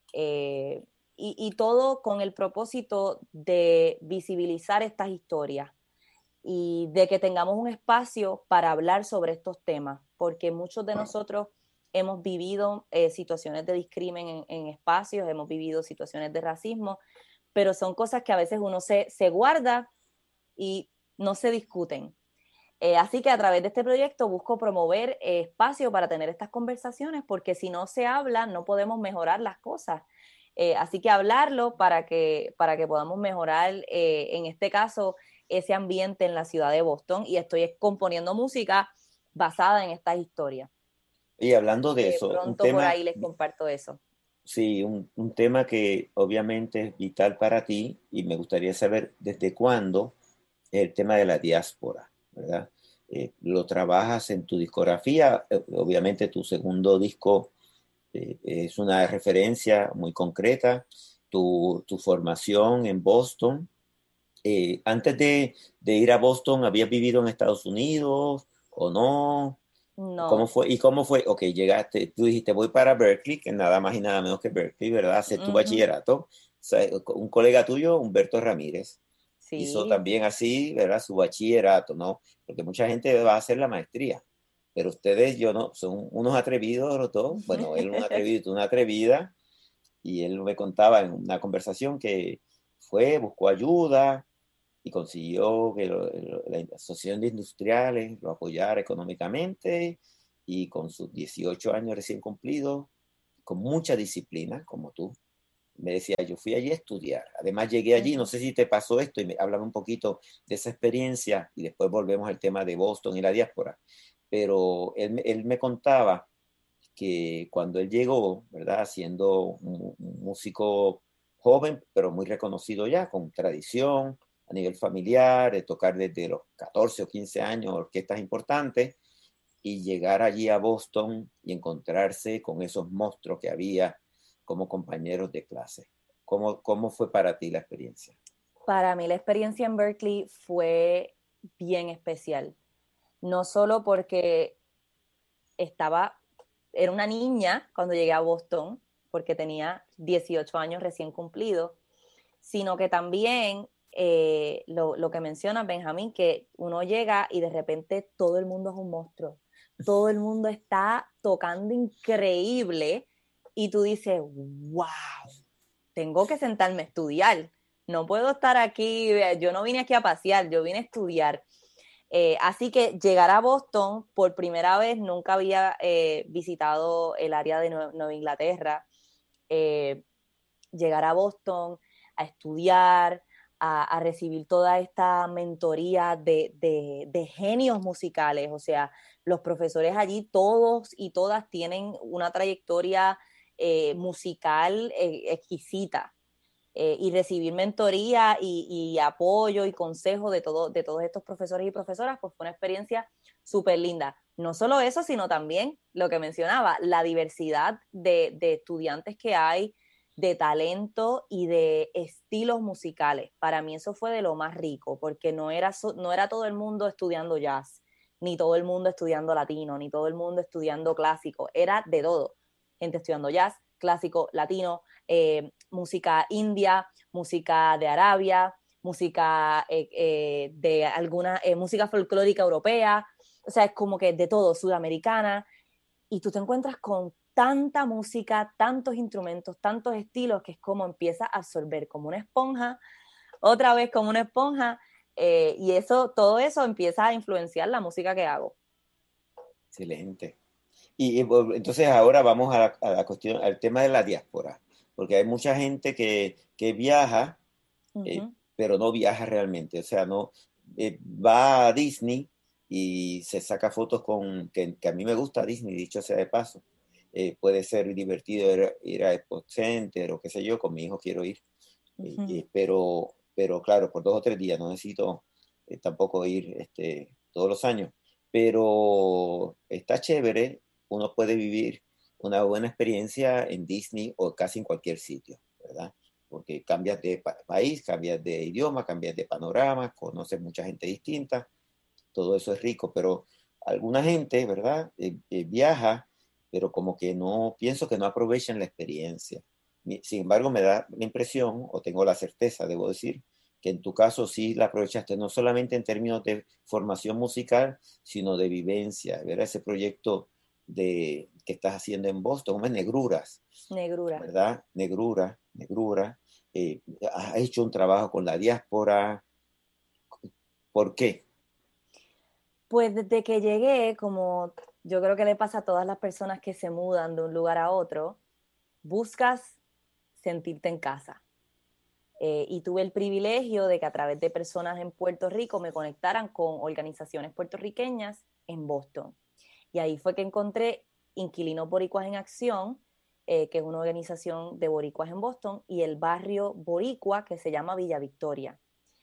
eh, y, y todo con el propósito de visibilizar estas historias y de que tengamos un espacio para hablar sobre estos temas, porque muchos de nosotros hemos vivido eh, situaciones de discrimen en, en espacios, hemos vivido situaciones de racismo, pero son cosas que a veces uno se, se guarda y no se discuten. Eh, así que a través de este proyecto busco promover eh, espacio para tener estas conversaciones, porque si no se habla, no podemos mejorar las cosas. Eh, así que hablarlo para que, para que podamos mejorar, eh, en este caso, ese ambiente en la ciudad de Boston. Y estoy componiendo música basada en estas historias. Y hablando de Eh, eso, un pronto por tema, ahí les comparto eso. sí, un, un tema que obviamente es vital para ti y me gustaría saber desde cuándo es el tema de la diáspora, ¿verdad? Eh, lo trabajas en tu discografía, eh, obviamente tu segundo disco eh, es una referencia muy concreta, tu, tu formación en Boston. Eh, antes de, de ir a Boston, ¿habías vivido en Estados Unidos o no? ¿Cómo No. fue? ¿Y cómo fue? Ok, llegaste, tú dijiste, voy para Berkeley, que nada más y nada menos que Berkeley, ¿verdad? Hacer tu Uh-huh. bachillerato. O sea, un colega tuyo, Humberto Ramírez, hizo Sí. también así, ¿verdad? Su bachillerato, ¿no? Porque mucha gente va a hacer la maestría, pero ustedes, yo no, son unos atrevidos los dos. Bueno, él un atrevido y tú una atrevida, y él me contaba en una conversación que fue, buscó ayuda y consiguió que lo, lo, la Asociación de Industriales lo apoyara económicamente y con sus dieciocho años recién cumplidos, con mucha disciplina, como tú, me decía, yo fui allí a estudiar. Además llegué allí, no sé si te pasó esto, y me hablaba un poquito de esa experiencia, y después volvemos al tema de Boston y la diáspora. Pero él, él me contaba que cuando él llegó, ¿verdad? Siendo un, un músico joven, pero muy reconocido ya, con tradición a nivel familiar, de tocar desde los catorce o quince años orquestas importantes, y llegar allí a Boston y encontrarse con esos monstruos que había como compañeros de clase. ¿Cómo, cómo fue para ti la experiencia? Para mí la experiencia en Berkeley fue bien especial. No solo porque estaba, era una niña cuando llegué a Boston, porque tenía dieciocho años recién cumplidos, sino que también eh, lo, lo que menciona Benjamín, que uno llega y de repente todo el mundo es un monstruo, todo el mundo está tocando increíble y tú dices, wow, tengo que sentarme a estudiar, no puedo estar aquí, yo no vine aquí a pasear, yo vine a estudiar. Eh, así que llegar a Boston por primera vez, nunca había eh, visitado el área de Nue- Nueva Inglaterra, eh, llegar a Boston a estudiar, a, a recibir toda esta mentoría de, de, de genios musicales, o sea, los profesores allí todos y todas tienen una trayectoria eh, musical eh, exquisita. Eh, y recibir mentoría y, y, apoyo y consejo de, todo, de todos estos profesores y profesoras, pues fue una experiencia súper linda. No solo eso, sino también lo que mencionaba, la diversidad de, de estudiantes que hay, de talento y de estilos musicales. Para mí eso fue de lo más rico, porque no era, so, no era todo el mundo estudiando jazz, ni todo el mundo estudiando latino, ni todo el mundo estudiando clásico, era de todo. Gente estudiando jazz, clásico, latino, eh, música india, música de Arabia, música eh, eh, de alguna, eh, música folclórica europea, o sea, es como que de todo, sudamericana, y tú te encuentras con tanta música, tantos instrumentos, tantos estilos, que es como empieza a absorber como una esponja, otra vez como una esponja, eh, y eso, todo eso empieza a influenciar la música que hago. Excelente. Y eh, bueno, entonces ahora vamos a la, a la cuestión, al tema de la diáspora, porque hay mucha gente que, que viaja, eh, Uh-huh. pero no viaja realmente, o sea, no eh, va a Disney y se saca fotos con, que, que a mí me gusta Disney, dicho sea de paso. Eh, puede ser divertido ir, ir a Expo Center o qué sé yo, con mi hijo quiero ir, eh, Uh-huh. eh, pero, pero claro, por dos o tres días, no necesito eh, tampoco ir este, todos los años, pero está chévere, uno puede vivir una buena experiencia en Disney o casi en cualquier sitio, ¿verdad? Porque cambias de pa país, cambias de idioma, cambias de panorama, conoces mucha gente distinta, todo eso es rico, pero alguna gente, ¿verdad? Eh, eh, viaja, pero como que no, pienso que no aprovechan la experiencia. Sin embargo, me da la impresión, o tengo la certeza, debo decir, que en tu caso sí la aprovechaste, no solamente en términos de formación musical, sino de vivencia, ¿verdad? Ese proyecto de, que estás haciendo en Boston, como es Negruras, Negrura. ¿verdad? Negrura, Negrura. Eh, has hecho un trabajo con la diáspora. ¿Por qué? Pues desde que llegué, como yo creo que le pasa a todas las personas que se mudan de un lugar a otro, buscas sentirte en casa. Eh, y tuve el privilegio de que a través de personas en Puerto Rico me conectaran con organizaciones puertorriqueñas en Boston. Y ahí fue que encontré Inquilinos Boricuas en Acción, eh, que es una organización de boricuas en Boston, y el barrio boricua que se llama Villa Victoria.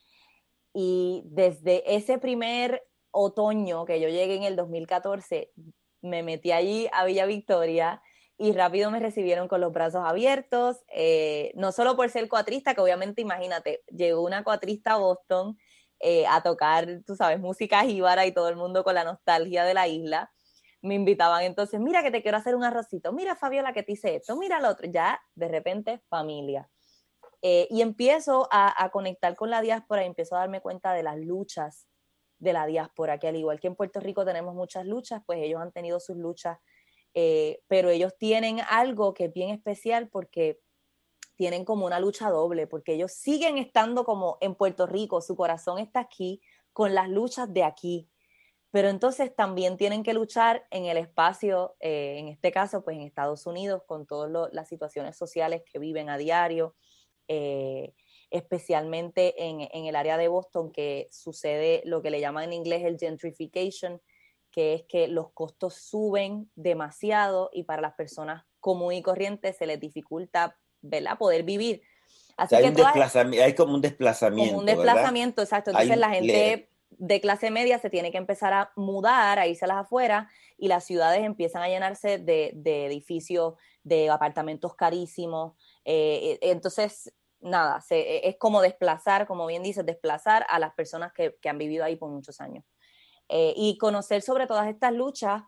Y desde ese primer otoño que yo llegué en el dos mil catorce, me metí allí a Villa Victoria y rápido me recibieron con los brazos abiertos, eh, no solo por ser cuatrista, que obviamente imagínate, llegó una cuatrista a Boston eh, a tocar, tú sabes, música jíbara y todo el mundo con la nostalgia de la isla. Me invitaban entonces, mira que te quiero hacer un arrocito, mira Fabiola que te hice esto, mira lo otro, ya de repente familia. Eh, y empiezo a, a, conectar con la diáspora y empiezo a darme cuenta de las luchas de la diáspora, que al igual que en Puerto Rico tenemos muchas luchas, pues ellos han tenido sus luchas, eh, pero ellos tienen algo que es bien especial porque tienen como una lucha doble, porque ellos siguen estando como en Puerto Rico, su corazón está aquí con las luchas de aquí, pero entonces también tienen que luchar en el espacio, eh, en este caso, pues en Estados Unidos, con todas las situaciones sociales que viven a diario, eh, especialmente en, en, el área de Boston, que sucede lo que le llaman en inglés el gentrification, que es que los costos suben demasiado y para las personas comunes y corrientes se les dificulta, ¿verdad?, poder vivir. O sea, Así hay que un todas, desplazamiento, hay como un como un desplazamiento, ¿verdad? desplazamiento, exacto. Hay Entonces un, la le, gente de clase media se tiene que empezar a mudar, a irse a las afueras y las ciudades empiezan a llenarse de, de edificios, de apartamentos carísimos. Eh, entonces, nada, se, es como desplazar, como bien dices, desplazar a las personas que, que han vivido ahí por muchos años. Eh, y conocer sobre todas estas luchas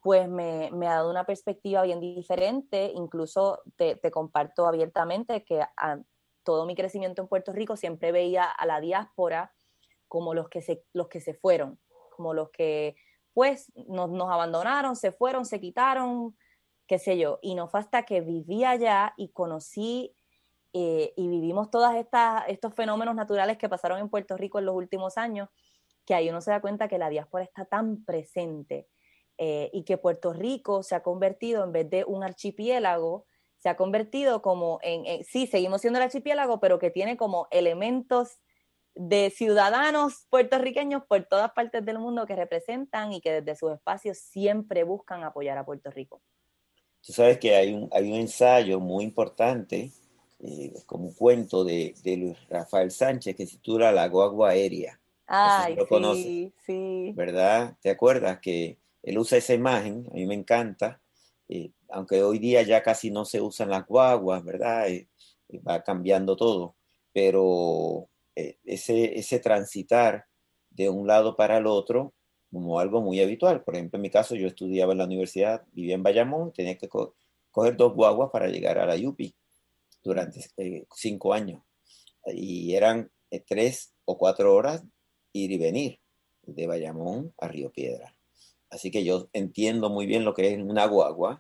pues me, me ha dado una perspectiva bien diferente. Incluso te, te comparto abiertamente que a todo mi crecimiento en Puerto Rico siempre veía a la diáspora como los que se, los que se fueron, como los que pues nos, nos abandonaron, se fueron, se quitaron, qué sé yo. Y no fue hasta que viví allá y conocí eh, y vivimos todos estos fenómenos naturales que pasaron en Puerto Rico en los últimos años, que ahí uno se da cuenta que la diáspora está tan presente eh, y que Puerto Rico se ha convertido, en vez de un archipiélago, se ha convertido como en, en sí, seguimos siendo el archipiélago, pero que tiene como elementos de ciudadanos puertorriqueños por todas partes del mundo que representan y que desde sus espacios siempre buscan apoyar a Puerto Rico. Tú sabes que hay un, hay un ensayo muy importante, eh, como un cuento de, de Luis Rafael Sánchez que se titula La guagua aérea. No sé si Ay, lo conoces, sí, sí. ¿verdad? ¿Te acuerdas que él usa esa imagen? A mí me encanta, eh, aunque hoy día ya casi no se usan las guaguas, ¿verdad? Eh, eh, va cambiando todo, pero eh, ese, ese transitar de un lado para el otro como algo muy habitual. Por ejemplo, en mi caso, yo estudiaba en la universidad, vivía en Bayamón, tenía que co coger dos guaguas para llegar a la Yupi durante eh, cinco años. Y eran eh, tres o cuatro horas ir y venir de Bayamón a Río Piedra. Así que yo entiendo muy bien lo que es una guagua.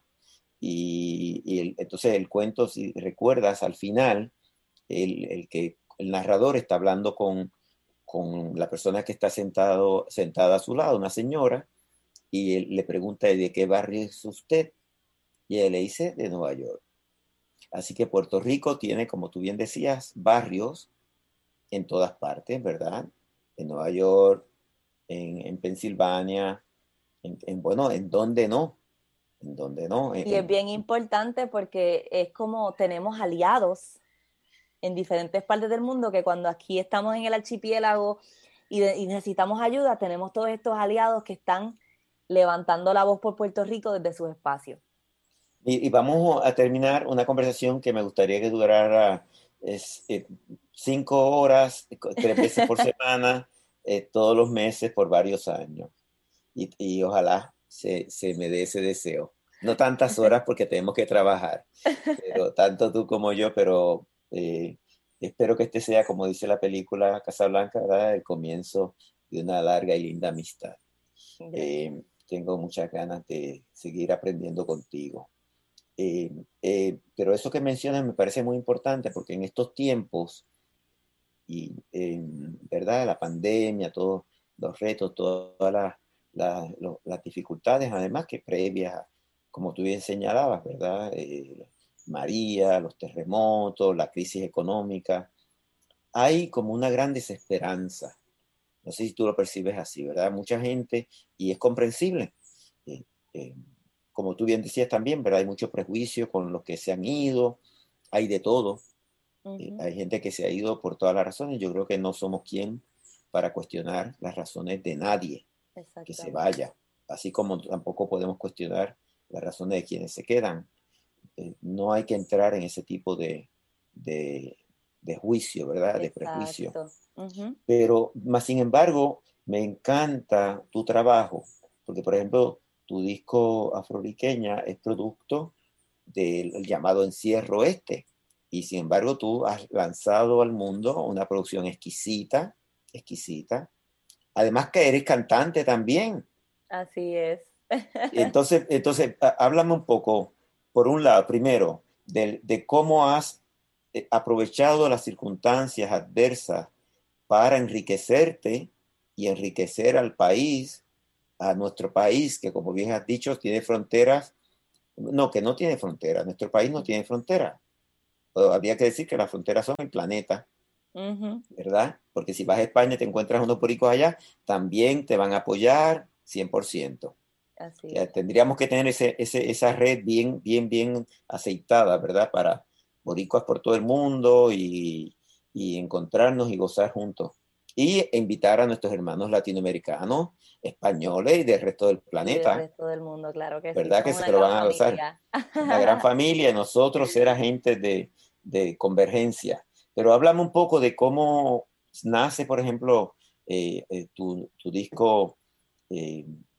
Y, y el, entonces el cuento, si recuerdas, al final, el, el, que el narrador está hablando con, con la persona que está sentado, sentada a su lado, una señora, y él le pregunta de qué barrio es usted, y él le dice de Nueva York. Así que Puerto Rico tiene, como tú bien decías, barrios en todas partes, ¿verdad? En Nueva York, en, en Pensilvania, en, en, bueno, en donde no, en donde no. En, Y es en, bien importante porque es como tenemos aliados en diferentes partes del mundo que cuando aquí estamos en el archipiélago y, de, y necesitamos ayuda, tenemos todos estos aliados que están levantando la voz por Puerto Rico desde sus espacios. y, y vamos a terminar una conversación que me gustaría que durara es, eh, cinco horas, tres veces por semana, eh, todos los meses por varios años. Y, y ojalá se, se me dé ese deseo. No tantas horas porque tenemos que trabajar, pero tanto tú como yo, pero eh, espero que este sea, como dice la película Casablanca, ¿verdad? El comienzo de una larga y linda amistad. Eh, tengo muchas ganas de seguir aprendiendo contigo. Eh, eh, pero eso que mencionas me parece muy importante porque en estos tiempos, y eh, ¿verdad? La pandemia, todos los retos, todas las, las, las dificultades, además que previas, como tú bien señalabas, ¿verdad? Eh, María, los terremotos, la crisis económica, hay como una gran desesperanza. No sé si tú lo percibes así, ¿verdad? Mucha gente, y es comprensible. Eh, eh, como tú bien decías también, ¿verdad? Hay mucho prejuicio con los que se han ido, hay de todo. Eh, Uh-huh. hay gente que se ha ido por todas las razones. Yo creo que no somos quien para cuestionar las razones de nadie que se vaya, así como tampoco podemos cuestionar las razones de quienes se quedan. Eh, no hay que entrar en ese tipo de, de, de juicio, ¿verdad? De prejuicio. Exacto. Uh-huh. Pero, más sin embargo, me encanta tu trabajo, porque, por ejemplo, tu disco Afroriqueña es producto del llamado encierro este. Y sin embargo, tú has lanzado al mundo una producción exquisita, exquisita. Además que eres cantante también. Así es. Entonces, entonces háblame un poco, por un lado, primero, de, de cómo has eh, aprovechado las circunstancias adversas para enriquecerte y enriquecer al país, a nuestro país, que como bien has dicho, tiene fronteras, no, que no tiene fronteras, nuestro país no tiene fronteras. Habría que decir que las fronteras son el planeta, Uh-huh. ¿verdad? Porque si vas a España y te encuentras unos boricos allá, también te van a apoyar cien por ciento. Así Ya es. tendríamos que tener ese, ese, esa red bien, bien, bien aceitada, ¿verdad? Para boricuas por todo el mundo y, y encontrarnos y gozar juntos. Y invitar a nuestros hermanos latinoamericanos, españoles y del resto del Y del planeta, resto del mundo, claro que sí. ¿verdad? Que Somos se una lo gran van a gozar. familia. Una gran familia y nosotros ser agentes de, de convergencia. Pero háblame un poco de cómo nace, por ejemplo, eh, eh, tu, tu, disco eh,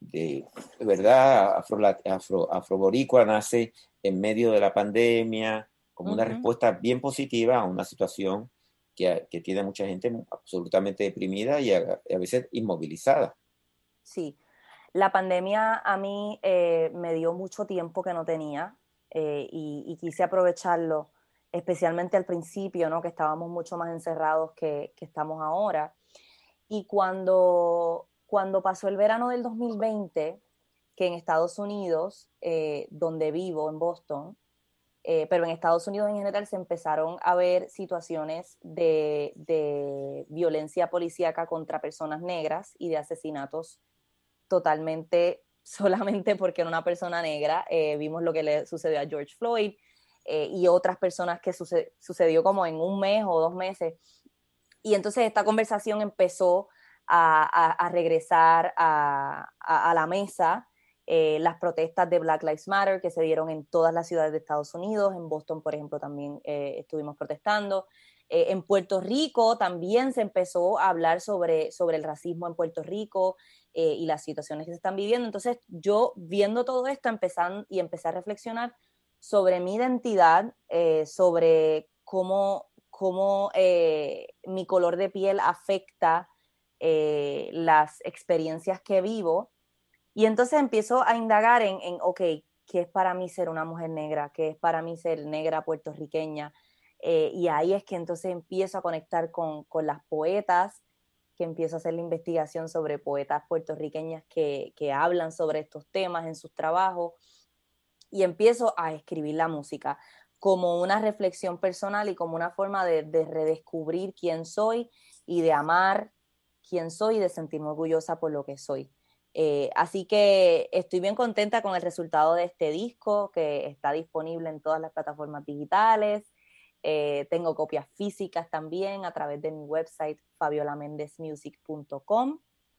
de ¿verdad? Afro, afro, afroboricua nace en medio de la pandemia, como una Ujú. respuesta bien positiva a una situación que, que tiene a mucha gente absolutamente deprimida y a, a veces inmovilizada. Sí, la pandemia a mí eh, me dio mucho tiempo que no tenía eh, y, y quise aprovecharlo, especialmente al principio, ¿no? Que estábamos mucho más encerrados que, que estamos ahora. Y cuando, cuando pasó el verano del dos mil veinte, que en Estados Unidos, eh, donde vivo, en Boston, eh, pero en Estados Unidos en general se empezaron a ver situaciones de, de violencia policíaca contra personas negras y de asesinatos totalmente solamente porque era una persona negra. Eh, vimos lo que le sucedió a George Floyd eh, y otras personas que suce sucedió como en un mes o dos meses. Y entonces esta conversación empezó a, a, a regresar a, a, a, la mesa. Eh, las protestas de Black Lives Matter que se dieron en todas las ciudades de Estados Unidos, en Boston, por ejemplo, también eh, estuvimos protestando. Eh, en Puerto Rico también se empezó a hablar sobre, sobre el racismo en Puerto Rico eh, y las situaciones que se están viviendo. Entonces yo viendo todo esto empezando, y empecé a reflexionar sobre mi identidad, eh, sobre cómo cómo eh, mi color de piel afecta eh, las experiencias que vivo. Y entonces empiezo a indagar en, en, ok, ¿qué es para mí ser una mujer negra? ¿Qué es para mí ser negra puertorriqueña? Eh, y ahí es que entonces empiezo a conectar con, con las poetas, que empiezo a hacer la investigación sobre poetas puertorriqueñas que, que hablan sobre estos temas en sus trabajos y empiezo a escribir la música como una reflexión personal y como una forma de, de redescubrir quién soy y de amar quién soy y de sentirme orgullosa por lo que soy. Eh, así que estoy bien contenta con el resultado de este disco que está disponible en todas las plataformas digitales. Eh, tengo copias físicas también a través de mi website fabiola mendez music punto com.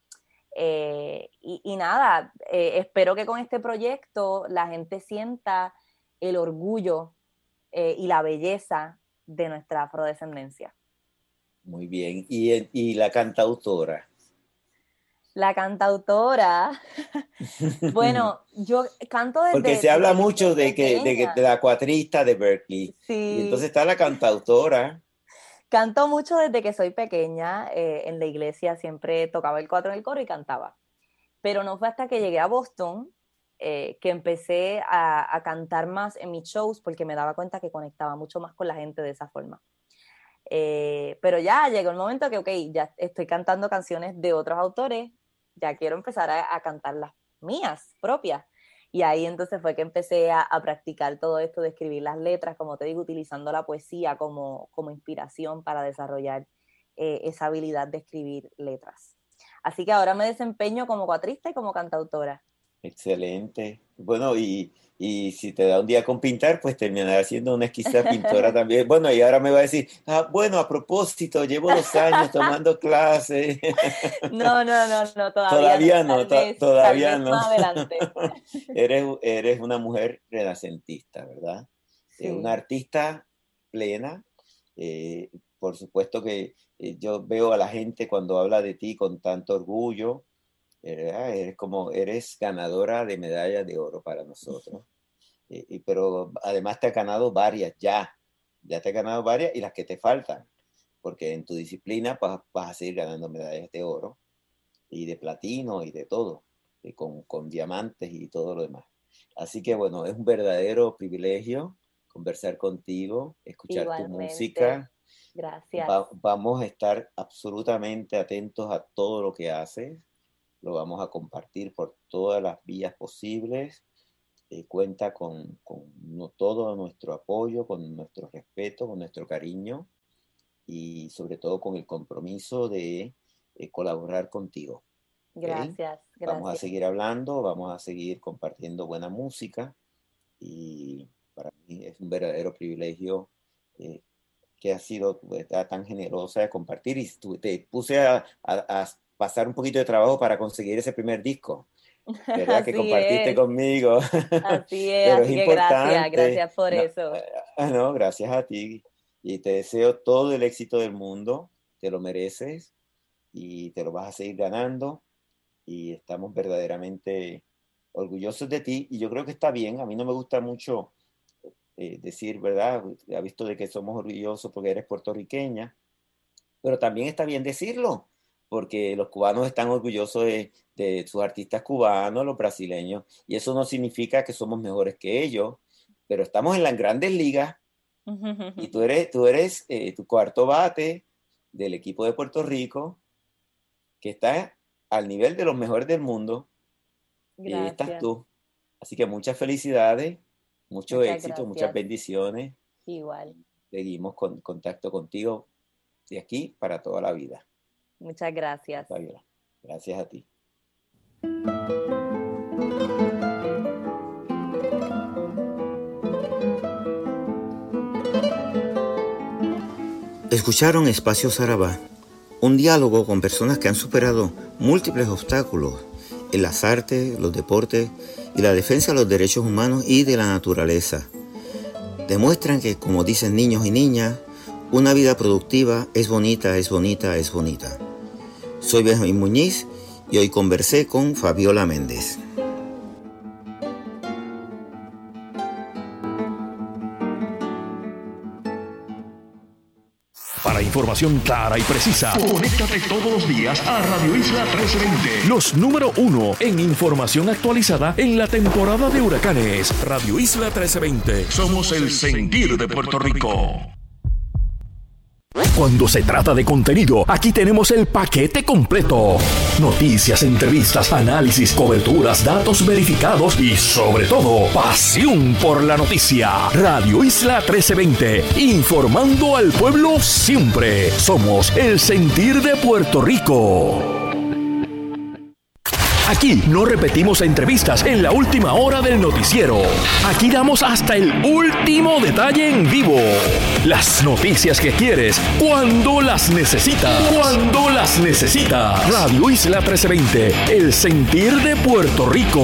Eh, y, y, nada, eh, espero que con este proyecto la gente sienta el orgullo eh, y la belleza de nuestra afrodescendencia. Muy bien. ¿Y, y la cantautora? La cantautora, bueno, yo canto Porque desde, se habla desde que mucho soy de que de, de pequeña. la cuatrista de Berkeley. Y entonces Sí, está la cantautora. canto mucho desde que soy pequeña. Eh, en la iglesia siempre tocaba el cuatro en el coro y cantaba. Pero no fue hasta que llegué a Boston eh, que empecé a, a, cantar más en mis shows porque me daba cuenta que conectaba mucho más con la gente de esa forma. Eh, pero ya llegó el momento que, ok, ya estoy cantando canciones de otros autores, ya quiero empezar a, a cantar las mías propias. Y ahí entonces fue que empecé a, a, practicar todo esto de escribir las letras, como te digo, utilizando la poesía como, como inspiración para desarrollar eh, esa habilidad de escribir letras. Así que ahora me desempeño como cuatrista y como cantautora. Excelente. Bueno, y, y si te da un día con pintar, pues terminarás siendo una exquisita pintora también. Bueno, y ahora me va a decir, ah, bueno, a propósito, llevo dos años tomando clases. No, no, no, no, todavía no. Todavía no, Tal to- vez, tal todavía vez no. más adelante. Eres, eres una mujer renacentista, ¿verdad? Eh, una Sí. artista plena. Eh, por supuesto que eh, yo veo a la gente cuando habla de ti con tanto orgullo. ¿Verdad? Eres como, eres ganadora de medallas de oro para nosotros. Eh, y, pero además te has ganado varias ya. Ya te has ganado varias y las que te faltan. Porque en tu disciplina vas, vas a seguir ganando medallas de oro y de platino y de todo, y con, con diamantes y todo lo demás. Así que bueno, es un verdadero privilegio conversar contigo, escuchar tu Igualmente. música. Gracias. Va, vamos a estar absolutamente atentos a todo lo que haces. Lo vamos a compartir por todas las vías posibles. Eh, cuenta con, con no, todo nuestro apoyo, con nuestro respeto, con nuestro cariño y sobre todo con el compromiso de eh, colaborar contigo. ¿Okay? Gracias, Vamos a gracias. seguir hablando, vamos a seguir compartiendo buena música y para mí es un verdadero privilegio eh, que has sido ¿verdad? Tan generosa de compartir y tu, te puse a, a, a, pasar un poquito de trabajo para conseguir ese primer disco, ¿verdad? Que Así compartiste es, conmigo, así es, pero es así que gracias, importante. gracias por No, eso. no, gracias a ti y te deseo todo el éxito del mundo, te lo mereces y te lo vas a seguir ganando y estamos verdaderamente orgullosos de ti, y yo creo que está bien. A mí no me gusta mucho eh, decir, ¿verdad? Ha visto de que somos orgullosos porque eres puertorriqueña, pero también está bien decirlo, porque los cubanos están orgullosos de, de sus artistas cubanos, los brasileños, y eso no significa que somos mejores que ellos, pero estamos en las grandes ligas, y tú eres, tú eres eh, tu cuarto bate del equipo de Puerto Rico, que está al nivel de los mejores del mundo. Y ahí estás tú. Así que muchas felicidades, mucho Muchas éxito, gracias. muchas bendiciones. Igual. Seguimos con contacto contigo de aquí para toda la vida. Muchas gracias. Fabiola, gracias a ti. Escucharon Espacio Sarabá, un diálogo con personas que han superado múltiples obstáculos en las artes, los deportes y la defensa de los derechos humanos y de la naturaleza. Demuestran que, como dicen niños y niñas, una vida productiva es bonita, es bonita, es bonita. Soy Benjamín Muñiz y hoy conversé con Fabiola Méndez. Para información clara y precisa, conéctate todos los días a Radio Isla trece veinte. Los número uno en información actualizada en la temporada de huracanes. Radio Isla trece veinte. Somos el sentir de Puerto Rico. Cuando se trata de contenido, aquí tenemos el paquete completo. Noticias, entrevistas, análisis, coberturas, datos verificados y, sobre todo, pasión por la noticia. Radio Isla trece veinte, informando al pueblo siempre. Somos el sentir de Puerto Rico. Aquí no repetimos entrevistas en la última hora del noticiero. Aquí damos hasta el último detalle en vivo. Las noticias que quieres, cuando las necesitas. Cuando las necesitas. Radio Isla trece veinte, el sentir de Puerto Rico.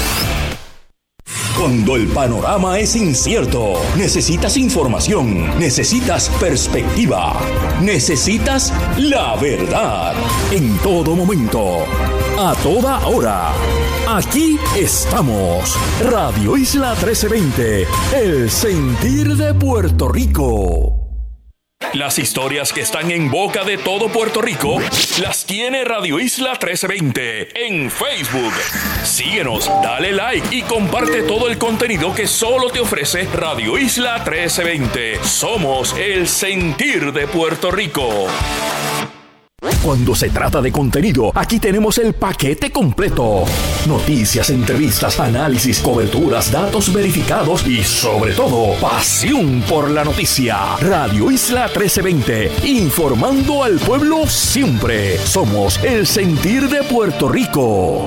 Cuando el panorama es incierto, necesitas información, necesitas perspectiva, necesitas la verdad. En todo momento, a toda hora, aquí estamos. Radio Isla trece veinte, el sentir de Puerto Rico. Las historias que están en boca de todo Puerto Rico las tiene Radio Isla trece veinte en Facebook. Síguenos, dale like y comparte todo el contenido que solo te ofrece Radio Isla trece veinte. Somos el sentir de Puerto Rico. Cuando se trata de contenido, aquí tenemos el paquete completo. Noticias, entrevistas, análisis, coberturas, datos verificados y, sobre todo, pasión por la noticia. Radio Isla trece veinte, informando al pueblo siempre. Somos el sentir de Puerto Rico.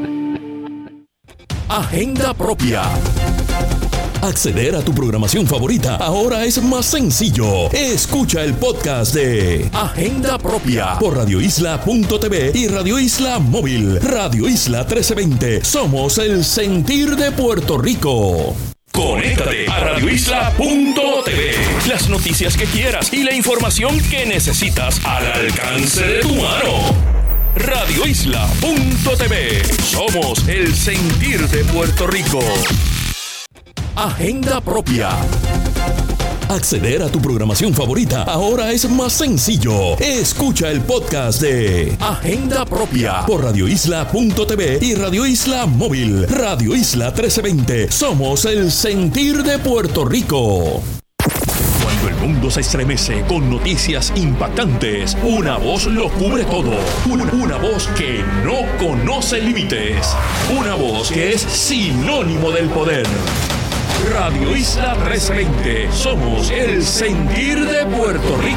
Agenda propia. Acceder a tu programación favorita ahora es más sencillo. Escucha el podcast de Agenda Propia por radio isla punto t v y Radio Isla Móvil. Radio Isla trece veinte. Somos el sentir de Puerto Rico. Conéctate a radio isla punto t v. Las noticias que quieras y la información que necesitas al alcance de tu mano. radio isla punto t v. Somos el sentir de Puerto Rico. Agenda propia. Acceder a tu programación favorita ahora es más sencillo. Escucha el podcast de Agenda Propia por radio isla punto t v y Radio Isla Móvil. Radio Isla trece veinte. Somos el sentir de Puerto Rico. Cuando el mundo se estremece con noticias impactantes, una voz lo cubre todo. Una, una voz que no conoce límites. Una voz que es sinónimo del poder. Radio Isla trece veinte. Somos el sentir de Puerto Rico.